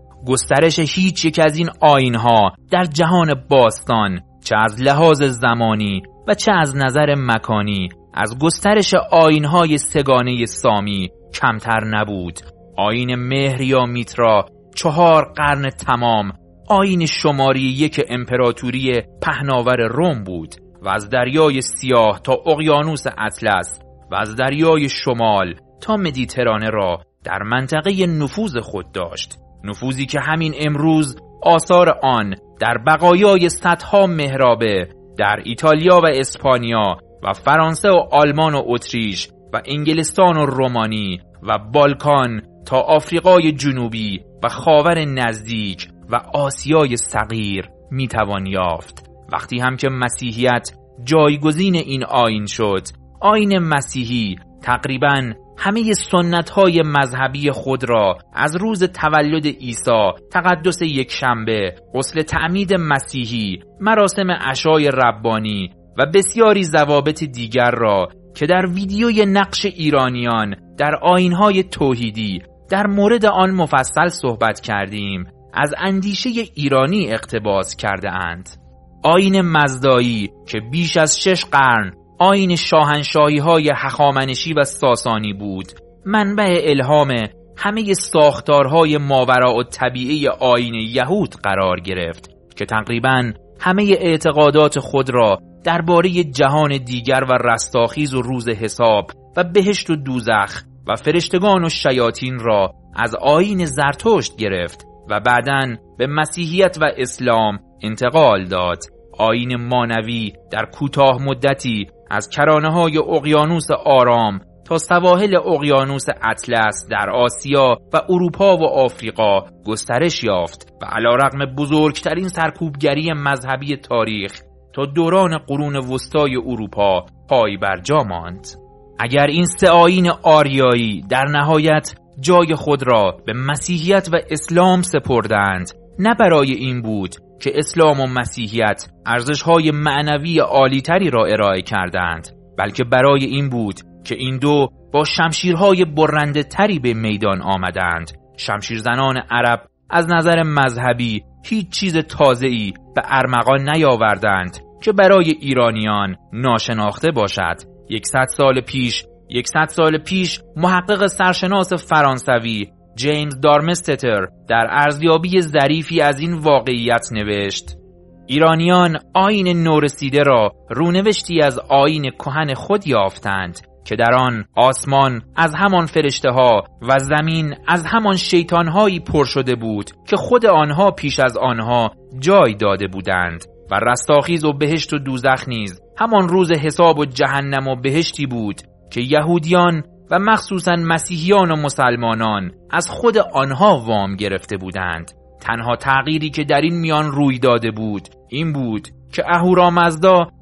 گسترش هیچ یک از این آیین‌ها در جهان باستان، چه از لحاظ زمانی و چه از نظر مکانی، از گسترش آیین‌های سگانه سامی کمتر نبود. آیین مهر یا میترا چهار قرن تمام آیین شماری یک امپراتوری پهناور روم بود و از دریای سیاه تا اقیانوس اطلس و از دریای شمال تا مدیترانه را در منطقه نفوذ خود داشت، نفوذی که همین امروز آثار آن در بقایای صدها محرابه در ایتالیا و اسپانیا و فرانسه و آلمان و اتریش و انگلستان و رومانی و بالکان تا آفریقای جنوبی و خاور نزدیک و آسیای صغیر میتوان یافت. وقتی هم که مسیحیت جایگزین این آیین شد، آیین مسیحی تقریباً همه سنت‌های مذهبی خود را از روز تولد عیسی، تقدس یک شنبه، غسل تعمید مسیحی، مراسم عشای ربانی و بسیاری ضوابط دیگر را که در ویدیوی نقش ایرانیان در آیین‌های توحیدی در مورد آن مفصل صحبت کردیم، از اندیشه ایرانی اقتباس کرده اند. آیین مزدایی که بیش از شش قرن آیین شاهنشاهی‌های هخامنشی و ساسانی بود، منبع الهام همه ساختارهای ماوراءالطبیعه آیین یهود قرار گرفت که تقریباً همه اعتقادات خود را درباره جهان دیگر و رستاخیز و روز حساب و بهشت و دوزخ و فرشتگان و شیاطین را از آیین زرتشت گرفت و بعداً به مسیحیت و اسلام انتقال داد. آیین مانوی در کوتاه مدتی از کرانه‌های اقیانوس آرام تا سواحل اقیانوس اطلس در آسیا و اروپا و آفریقا گسترش یافت و علیرغم بزرگترین سرکوبگری مذهبی تاریخ تا دوران قرون وسطای اروپا پای بر جا ماند. اگر این سه آیین آریایی در نهایت جای خود را به مسیحیت و اسلام سپردند، نه برای این بود که اسلام و مسیحیت ارزش‌های معنوی عالی‌تری را ارائه کردند، بلکه برای این بود که این دو با شمشیرهای برنده تری به میدان آمدند. شمشیرزنان عرب از نظر مذهبی هیچ چیز تازه‌ای به ارمغان نیاوردند که برای ایرانیان ناشناخته باشد. یکصد سال پیش یکصد سال پیش محقق سرشناس فرانسوی جیمز دارمستتر در ارزیابی ظریفی از این واقعیت نوشت: ایرانیان آیین نورسیده را رونوشتی از آیین کهن خود یافتند که در آن آسمان از همان فرشته ها و زمین از همان شیطان هایی پر شده بود که خود آنها پیش از آنها جای داده بودند و رستاخیز و بهشت و دوزخ نیز همان روز حساب و جهنم و بهشتی بود که یهودیان و مخصوصاً مسیحیان و مسلمانان از خود آنها وام گرفته بودند. تنها تغییری که در این میان روی داده بود این بود که اهورامزدا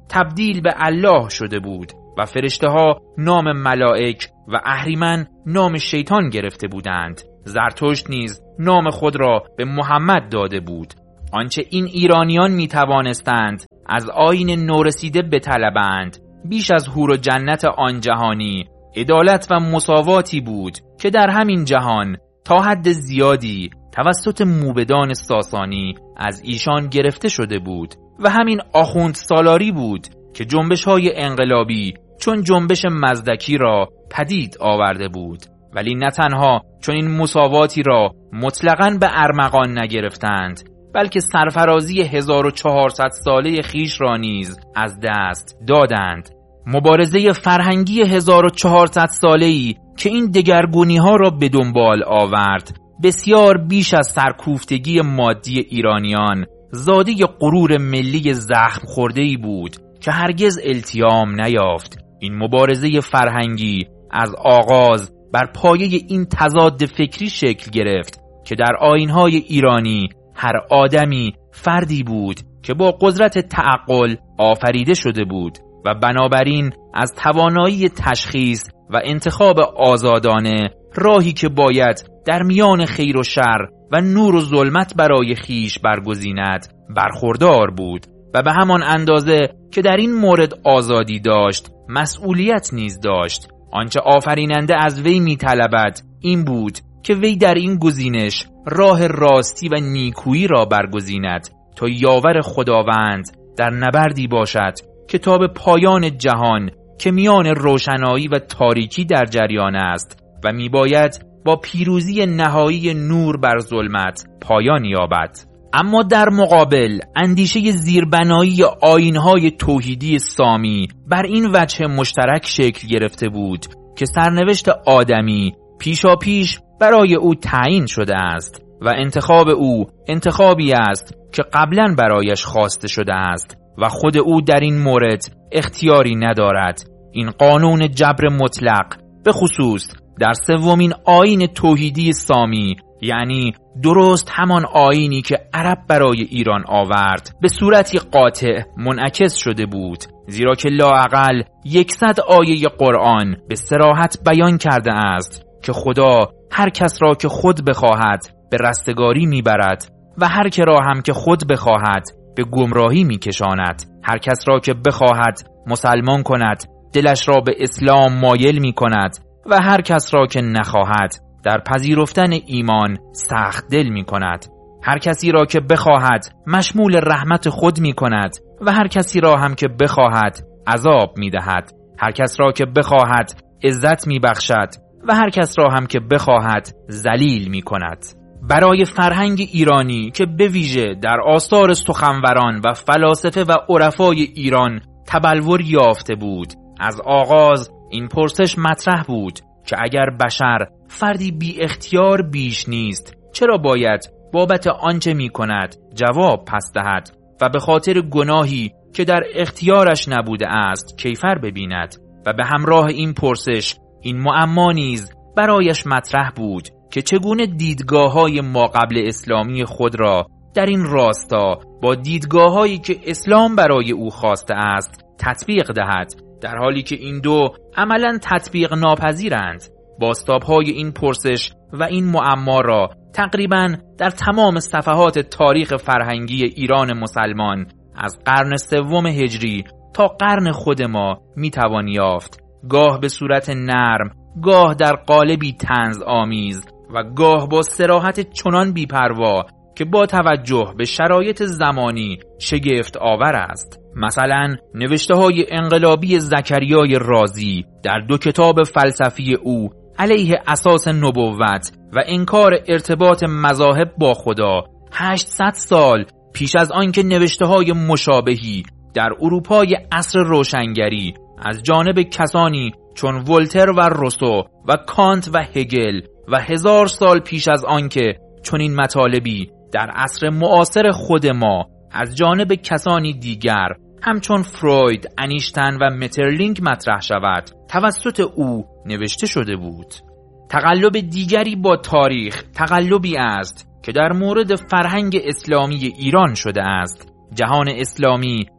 تبدیل به الله شده بود و فرشته ها نام ملائک و اهریمن نام شیطان گرفته بودند. زرتشت نیز نام خود را به محمد داده بود. آنچه این ایرانیان می توانستند از آیین نورسیده بطلبند بیش از حور و جنت آن جهانی عدالت و مساواتی بود که در همین جهان تا حد زیادی توسط موبدان ساسانی از ایشان گرفته شده بود و همین آخوند سالاری بود که جنبش‌های انقلابی چون جنبش مزدکی را پدید آورده بود. ولی نه تنها چون این مساواتی را مطلقاً به ارمغان نگرفتند، بلکه سرفرازی هزار و چهارصد ساله خیش را نیز از دست دادند. مبارزه فرهنگی هزار و چهارصد ساله‌ای که این دگرگونی‌ها را به دنبال آورد بسیار بیش از سرکوفتگی مادی ایرانیان زاده غرور ملی زخم خورده‌ای بود که هرگز التیام نیافت. این مبارزه فرهنگی از آغاز بر پایه این تضاد فکری شکل گرفت که در آیین‌های ایرانی هر آدمی فردی بود که با قدرت تعقل آفریده شده بود و بنابراین از توانایی تشخیص و انتخاب آزادانه راهی که باید در میان خیر و شر و نور و ظلمت برای خیش برگزیند برخوردار بود و به همان اندازه که در این مورد آزادی داشت مسئولیت نیز داشت. آنچه آفریننده از وی می طلبد این بود که وی در این گزینش راه راستی و نیکویی را برگزیند تا یاور خداوند در نبردی باشد که تا به پایان جهان که میان روشنایی و تاریکی در جریان است و می باید با پیروزی نهایی نور بر ظلمت پایان یابد. اما در مقابل اندیشه زیربنایی آیین‌های توحیدی سامی بر این وجه مشترک شکل گرفته بود که سرنوشت آدمی پیشاپیش برای او تعیین شده است و انتخاب او انتخابی است که قبلا برایش خواسته شده است و خود او در این مورد اختیاری ندارد. این قانون جبر مطلق به خصوص در سومین آیین توحیدی سامی، یعنی درست همان آیینی که عرب برای ایران آورد، به صورتی قاطع منعکس شده بود، زیرا که لااقل یکصد آیه قرآن به صراحت بیان کرده است که خدا هر کس را که خود بخواهد به رستگاری میبرد و هر که را هم که خود بخواهد به گمراهی میکشاند. هر کس را که بخواهد مسلمان کند، دلش را به اسلام مایل میکند و هر کس را که نخواهد در پذیرفتن ایمان سخت دل می کند. هر کسی را که بخواهد مشمول رحمت خود می کند و هر کسی را هم که بخواهد عذاب می دهد. هر کس را که بخواهد عزت می بخشد و هر کس را هم که بخواهد ذلیل می کند. برای فرهنگ ایرانی که به ویژه در آثار سخنوران و فلاسفه و عرفای ایران تبلور یافته بود، از آغاز این پرسش مطرح بود که اگر بشر فردی بی اختیار بیش نیست، چرا باید بابت آنچه می کند جواب پس دهد و به خاطر گناهی که در اختیارش نبوده است کیفر ببیند؟ و به همراه این پرسش این معما نیز برایش مطرح بود که چگونه دیدگاه‌های ما قبل اسلامی خود را در این راستا با دیدگاه‌هایی که اسلام برای او خواسته است تطبیق دهد، در حالی که این دو عملاً تطبیق ناپذیرند. بازتاب‌های این پرسش و این معما را تقریباً در تمام صفحات تاریخ فرهنگی ایران مسلمان از قرن سوم هجری تا قرن خود ما میتوان یافت، گاه به صورت نرم، گاه در قالبی طنز آمیز و گاه با صراحت چنان بی‌پروا که با توجه به شرایط زمانی شگفت آور است. مثلا نوشته‌های انقلابی زکریای رازی در دو کتاب فلسفی او علیه اساس نبوت و انکار ارتباط مذاهب با خدا هشتصد سال پیش از آنکه نوشته‌های مشابهی در اروپای عصر روشنگری از جانب کسانی چون ولتر و روسو و کانت و هگل و هزار سال پیش از آنکه چنین مطالبی در عصر معاصر خود ما از جانب کسانی دیگر همچون فروید، انیشتن و مترلینک مطرح شود، توسط او نوشته شده بود. تقلب دیگری با تاریخ تقلبی است که در مورد فرهنگ اسلامی ایران شده است. جهان اسلامی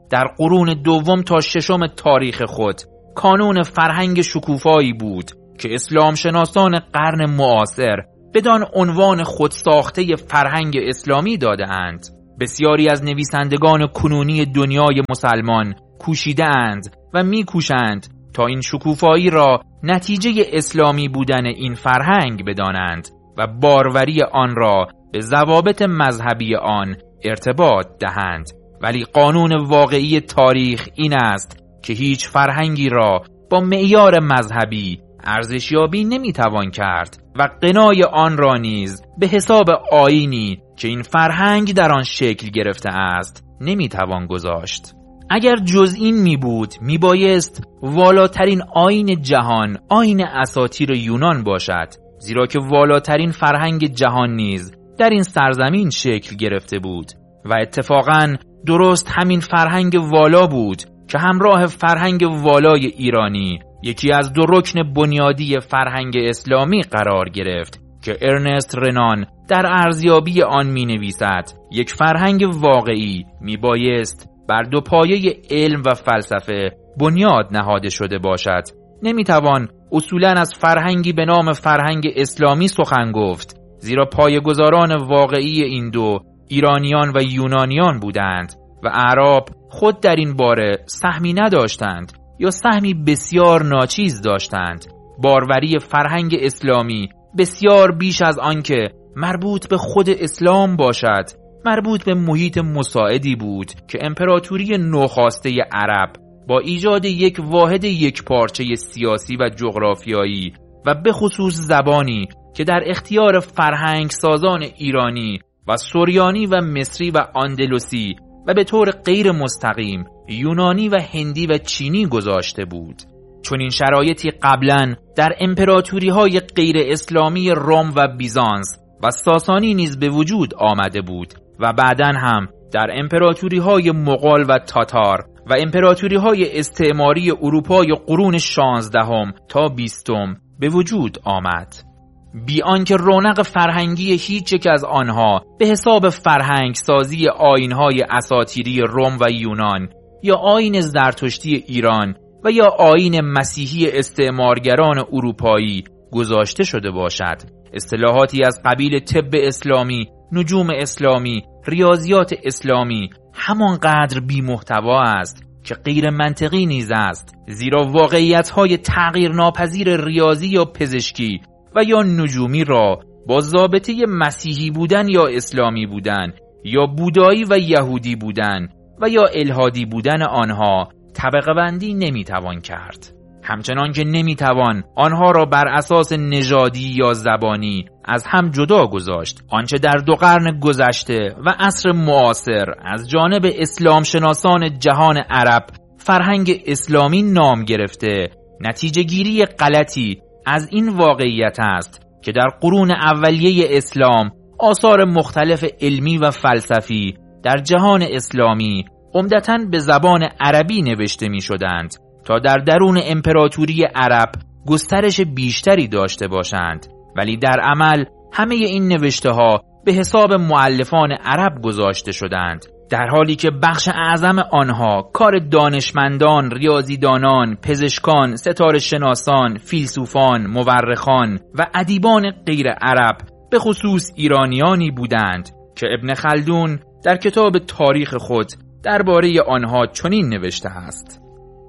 در قرون دوم تا ششم تاریخ خود کانون فرهنگ شکوفایی بود که اسلام شناسان قرن معاصر بدان عنوان خودساخته فرهنگ اسلامی داده اند. بسیاری از نویسندگان کنونی دنیای مسلمان کوشیده اند و می کوشند تا این شکوفایی را نتیجه اسلامی بودن این فرهنگ بدانند و باروری آن را به ضوابط مذهبی آن ارتباط دهند. ولی قانون واقعی تاریخ این است که هیچ فرهنگی را با معیار مذهبی ارزشیابی نمیتوان کرد و قنای آن را نیز به حساب آیینی که این فرهنگ در آن شکل گرفته است نمیتوان گذاشت. اگر جز این می بود می بایست والاترین آیین جهان آیین اساطیر یونان باشد، زیرا که والاترین فرهنگ جهان نیز در این سرزمین شکل گرفته بود و اتفاقاً درست همین فرهنگ والا بود که همراه فرهنگ والای ایرانی یکی از دو رکن بنیادی فرهنگ اسلامی قرار گرفت که ارنست رنان در ارزیابی آن می نویسد یک فرهنگ واقعی می بایست بر دو پایه علم و فلسفه بنیاد نهاده شده باشد. نمی توان اصولاً از فرهنگی به نام فرهنگ اسلامی سخن گفت، زیرا پایه‌گذاران واقعی این دو ایرانیان و یونانیان بودند و اعراب خود در این باره سهمی نداشتند یا سهمی بسیار ناچیز داشتند. باروری فرهنگ اسلامی بسیار بیش از آنکه مربوط به خود اسلام باشد، مربوط به محیط مساعدی بود که امپراتوری نوخاسته عرب با ایجاد یک واحد یک پارچه سیاسی و جغرافیایی و به خصوص زبانی که در اختیار فرهنگ سازان ایرانی و سوریانی و مصری و اندلسی و به طور غیر مستقیم یونانی و هندی و چینی گذاشته بود. چون این شرایطی قبلاً در امپراتوری های غیر اسلامی روم و بیزانس و ساسانی نیز به وجود آمده بود و بعداً هم در امپراتوری های مغول و تاتار و امپراتوری های استعماری اروپای قرون شانزدهم تا بیستم به وجود آمد. بی آنکه رونق فرهنگی هیچ یک از آنها به حساب فرهنگ سازی آیین‌های اساطیری روم و یونان یا آیین زرتشتی ایران و یا آیین مسیحی استعمارگران اروپایی گذاشته شده باشد، اصطلاحاتی از قبیل طب اسلامی، نجوم اسلامی، ریاضیات اسلامی همانقدر بی محتوا است که غیر منطقی نیز است، زیرا واقعیت‌های تغییر ناپذیر ریاضی یا پزشکی و یا نجومی را با ضابطه مسیحی بودن یا اسلامی بودن یا بودایی و یهودی بودن و یا الحادی بودن آنها طبقه بندی نمیتوان کرد. همچنان که نمیتوان آنها را بر اساس نژادی یا زبانی از هم جدا گذاشت. آنچه در دو قرن گذشته و عصر معاصر از جانب اسلام شناسان جهان عرب فرهنگ اسلامی نام گرفته، نتیجه گیری غلطی از این واقعیت است که در قرون اولیه اسلام آثار مختلف علمی و فلسفی در جهان اسلامی عمدتاً به زبان عربی نوشته می شدند تا در درون امپراتوری عرب گسترش بیشتری داشته باشند، ولی در عمل همه این نوشته ها به حساب مؤلفان عرب گذاشته شدند، در حالی که بخش اعظم آنها کار دانشمندان، ریاضیدانان، پزشکان، ستاره شناسان، فیلسوفان، مورخان و ادیبان غیر عرب به خصوص ایرانیانی بودند که ابن خلدون در کتاب تاریخ خود درباره آنها چنین نوشته است: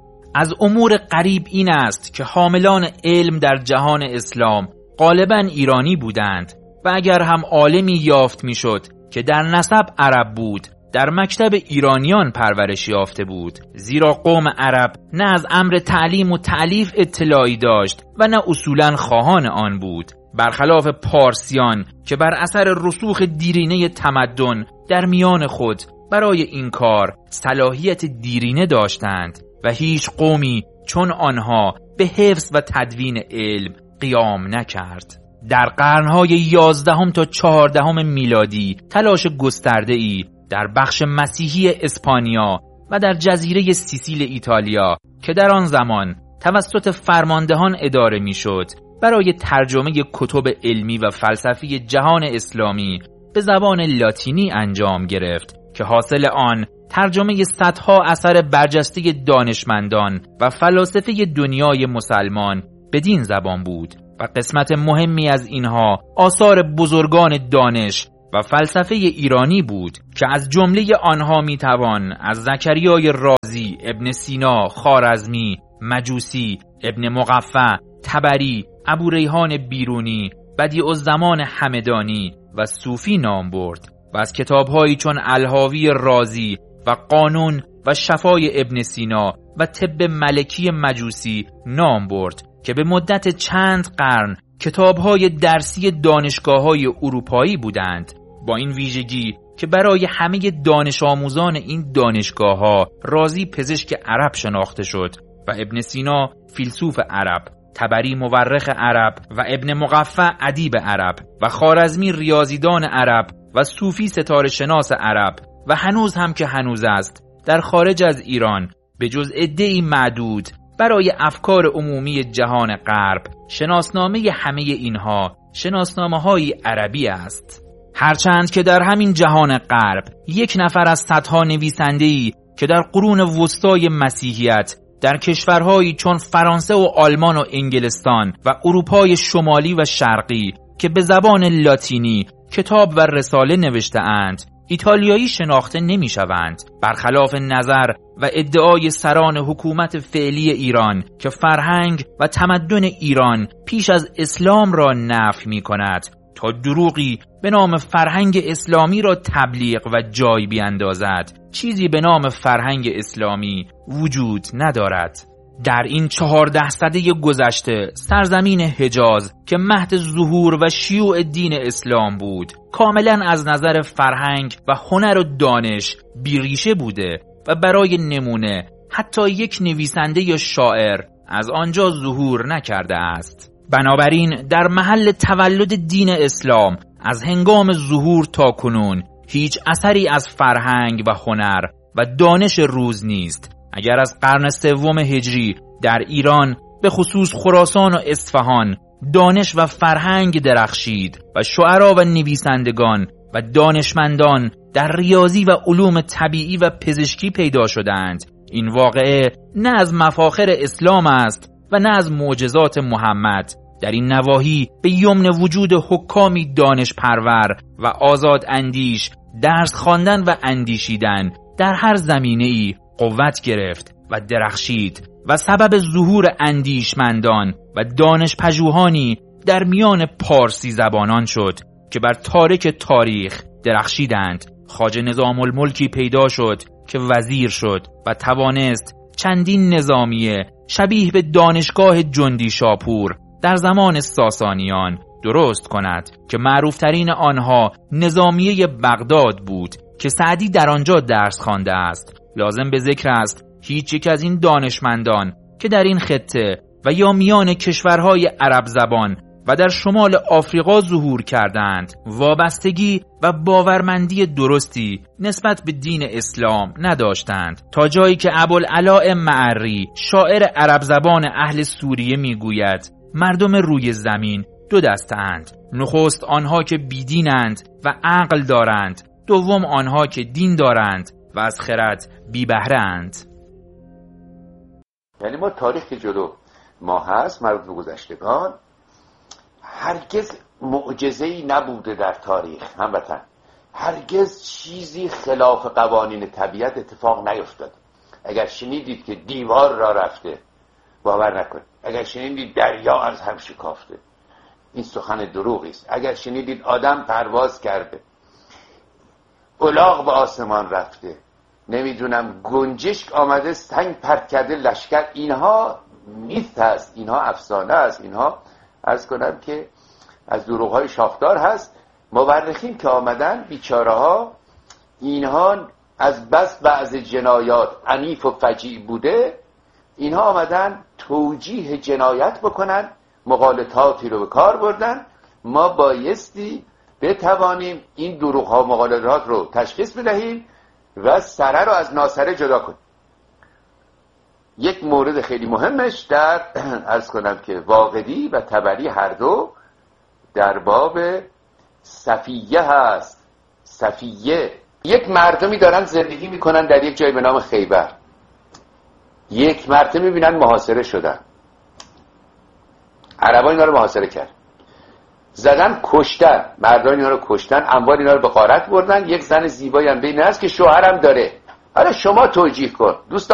از امور غریب این است که حاملان علم در جهان اسلام غالباً ایرانی بودند و اگر هم عالمی یافت میشد که در نسب عرب بود، در مکتب ایرانیان پرورش یافته بود، زیرا قوم عرب نه از امر تعلیم و تألیف اطلاعی داشت و نه اصولاً خواهان آن بود، برخلاف پارسیان که بر اثر رسوخ دیرینه تمدن در میان خود برای این کار صلاحیت دیرینه داشتند و هیچ قومی چون آنها به حفظ و تدوین علم قیام نکرد. در قرنهای یازدهم تا چهاردهم میلادی تلاش گسترده‌ای در بخش مسیحی اسپانیا و در جزیره سیسیل ایتالیا که در آن زمان توسط فرماندهان اداره میشد برای ترجمه کتب علمی و فلسفی جهان اسلامی به زبان لاتینی انجام گرفت که حاصل آن ترجمه صدها اثر برجسته دانشمندان و فلاسفه دنیای مسلمان بدین زبان بود و قسمت مهمی از اینها آثار بزرگان دانش و فلسفه ایرانی بود که از جمله آنها میتوان از زکریای رازی، ابن سینا، خوارزمی، مجوسی، ابن مقفع، طبری، ابو ریحان بیرونی، بدیعالزمان همدانی و صوفی نام برد و از کتاب‌هایی چون الحاوی رازی و قانون و شفای ابن سینا و طب ملکی مجوسی نام برد که به مدت چند قرن کتاب‌های درسی دانشگاه‌های اروپایی بودند، با این ویژگی که برای همه دانش آموزان این دانشگاه‌ها رازی پزشک عرب شناخته شد و ابن سینا فیلسوف عرب، طبری مورخ عرب و ابن مقفع ادیب عرب و خوارزمی ریاضیدان عرب و صوفی ستاره شناس عرب و هنوز هم که هنوز است در خارج از ایران به جز عده‌ای معدود برای افکار عمومی جهان غرب شناسنامه همه اینها شناسنامه‌های عربی است. هرچند که در همین جهان غرب یک نفر از صدها نویسنده‌ای که در قرون وسطای مسیحیت در کشورهایی چون فرانسه و آلمان و انگلستان و اروپای شمالی و شرقی که به زبان لاتینی کتاب و رساله نوشته اند ایتالیایی شناخته نمی شوند، برخلاف نظر و ادعای سران حکومت فعلی ایران که فرهنگ و تمدن ایران پیش از اسلام را نفی می کند تا دروغی به نام فرهنگ اسلامی را تبلیغ و جای بیاندازد. چیزی به نام فرهنگ اسلامی وجود ندارد. در این چهارده سده گذشته سرزمین حجاز که مهد ظهور و شیوع دین اسلام بود کاملا از نظر فرهنگ و هنر و دانش بیریشه بوده و برای نمونه حتی یک نویسنده یا شاعر از آنجا ظهور نکرده است. بنابراین در محل تولد دین اسلام از هنگام ظهور تا کنون هیچ اثری از فرهنگ و هنر و دانش روز نیست. اگر از قرن سوم هجری در ایران به خصوص خراسان و اصفهان دانش و فرهنگ درخشید و شعرا و نویسندگان و دانشمندان در ریاضی و علوم طبیعی و پزشکی پیدا شدند، این واقعه نه از مفاخر اسلام است و نه از معجزات محمد. در این نواحی به یمن وجود حکامی دانش پرور و آزاد اندیش درس خواندن و اندیشیدن در هر زمینه‌ای قوت گرفت و درخشید و سبب ظهور اندیشمندان و دانش پژوهانی در میان پارسی زبانان شد که بر تارک تاریخ درخشیدند. خواجه نظام الملکی پیدا شد که وزیر شد و توانست چندین نظامیه شبیه به دانشگاه جندی شاپور در زمان ساسانیان درست کند که معروفترین آنها نظامیه بغداد بود که سعدی در آنجا درس خوانده است. لازم به ذکر است هیچ یک از این دانشمندان که در این خطه و یا میان کشورهای عرب زبان و در شمال آفریقا ظهور کردند وابستگی و باورمندی درستی نسبت به دین اسلام نداشتند، تا جایی که ابوالعلاء معری شاعر عرب زبان اهل سوریه میگوید مردم روی زمین دو دسته اند، نخست آنها که بیدینند و عقل دارند، دوم آنها که دین دارند و از خرد بی بهره اند. یعنی ما تاریخ که جلو ما هست مربوط به گذشتگان هرگز معجزه‌ای نبوده در تاریخ هموطن، هرگز چیزی خلاف قوانین طبیعت اتفاق نیفتاد. اگر شنیدید که دیوار را رفته باور نکنید، اگر شنیدید دریا از هم شکافته این سخن دروغی است. اگر شنیدید آدم پرواز کرده، الاغ به آسمان رفته، نمیدونم گنجشک آمده سنگ پرت کرده لشکر، اینها میث هست، اینها افسانه است، اینها عرض کنم که از دروغ‌های شاخدار هست. مورخین که آمدن بیچاره ها اینها از بس بعض جنایات عنیف و فجیع بوده، اینها آمدن توجیه جنایت بکنن، مغالطاتی رو به کار بردن. ما بایستی بتوانیم این دروغ‌ها و مغالطات رو تشخیص بدهیم و سره رو از ناسره جدا کنیم. یک مورد خیلی مهمش در عرض کنم که واقدی و طبری هر دو در باب صفیه هست. صفیه یک مردمی دارن زندگی میکنن در یک جای به نام خیبر، یک مرتبه میبینن محاصره شدن، عربا اینا رو محاصره کرد، زدن کشتن، مردان اینا رو کشتن، اموال اینا رو به غارت بردن. یک زن زیبایی هم بین هست که شوهرم داره. حالا شما توجیه کن دوست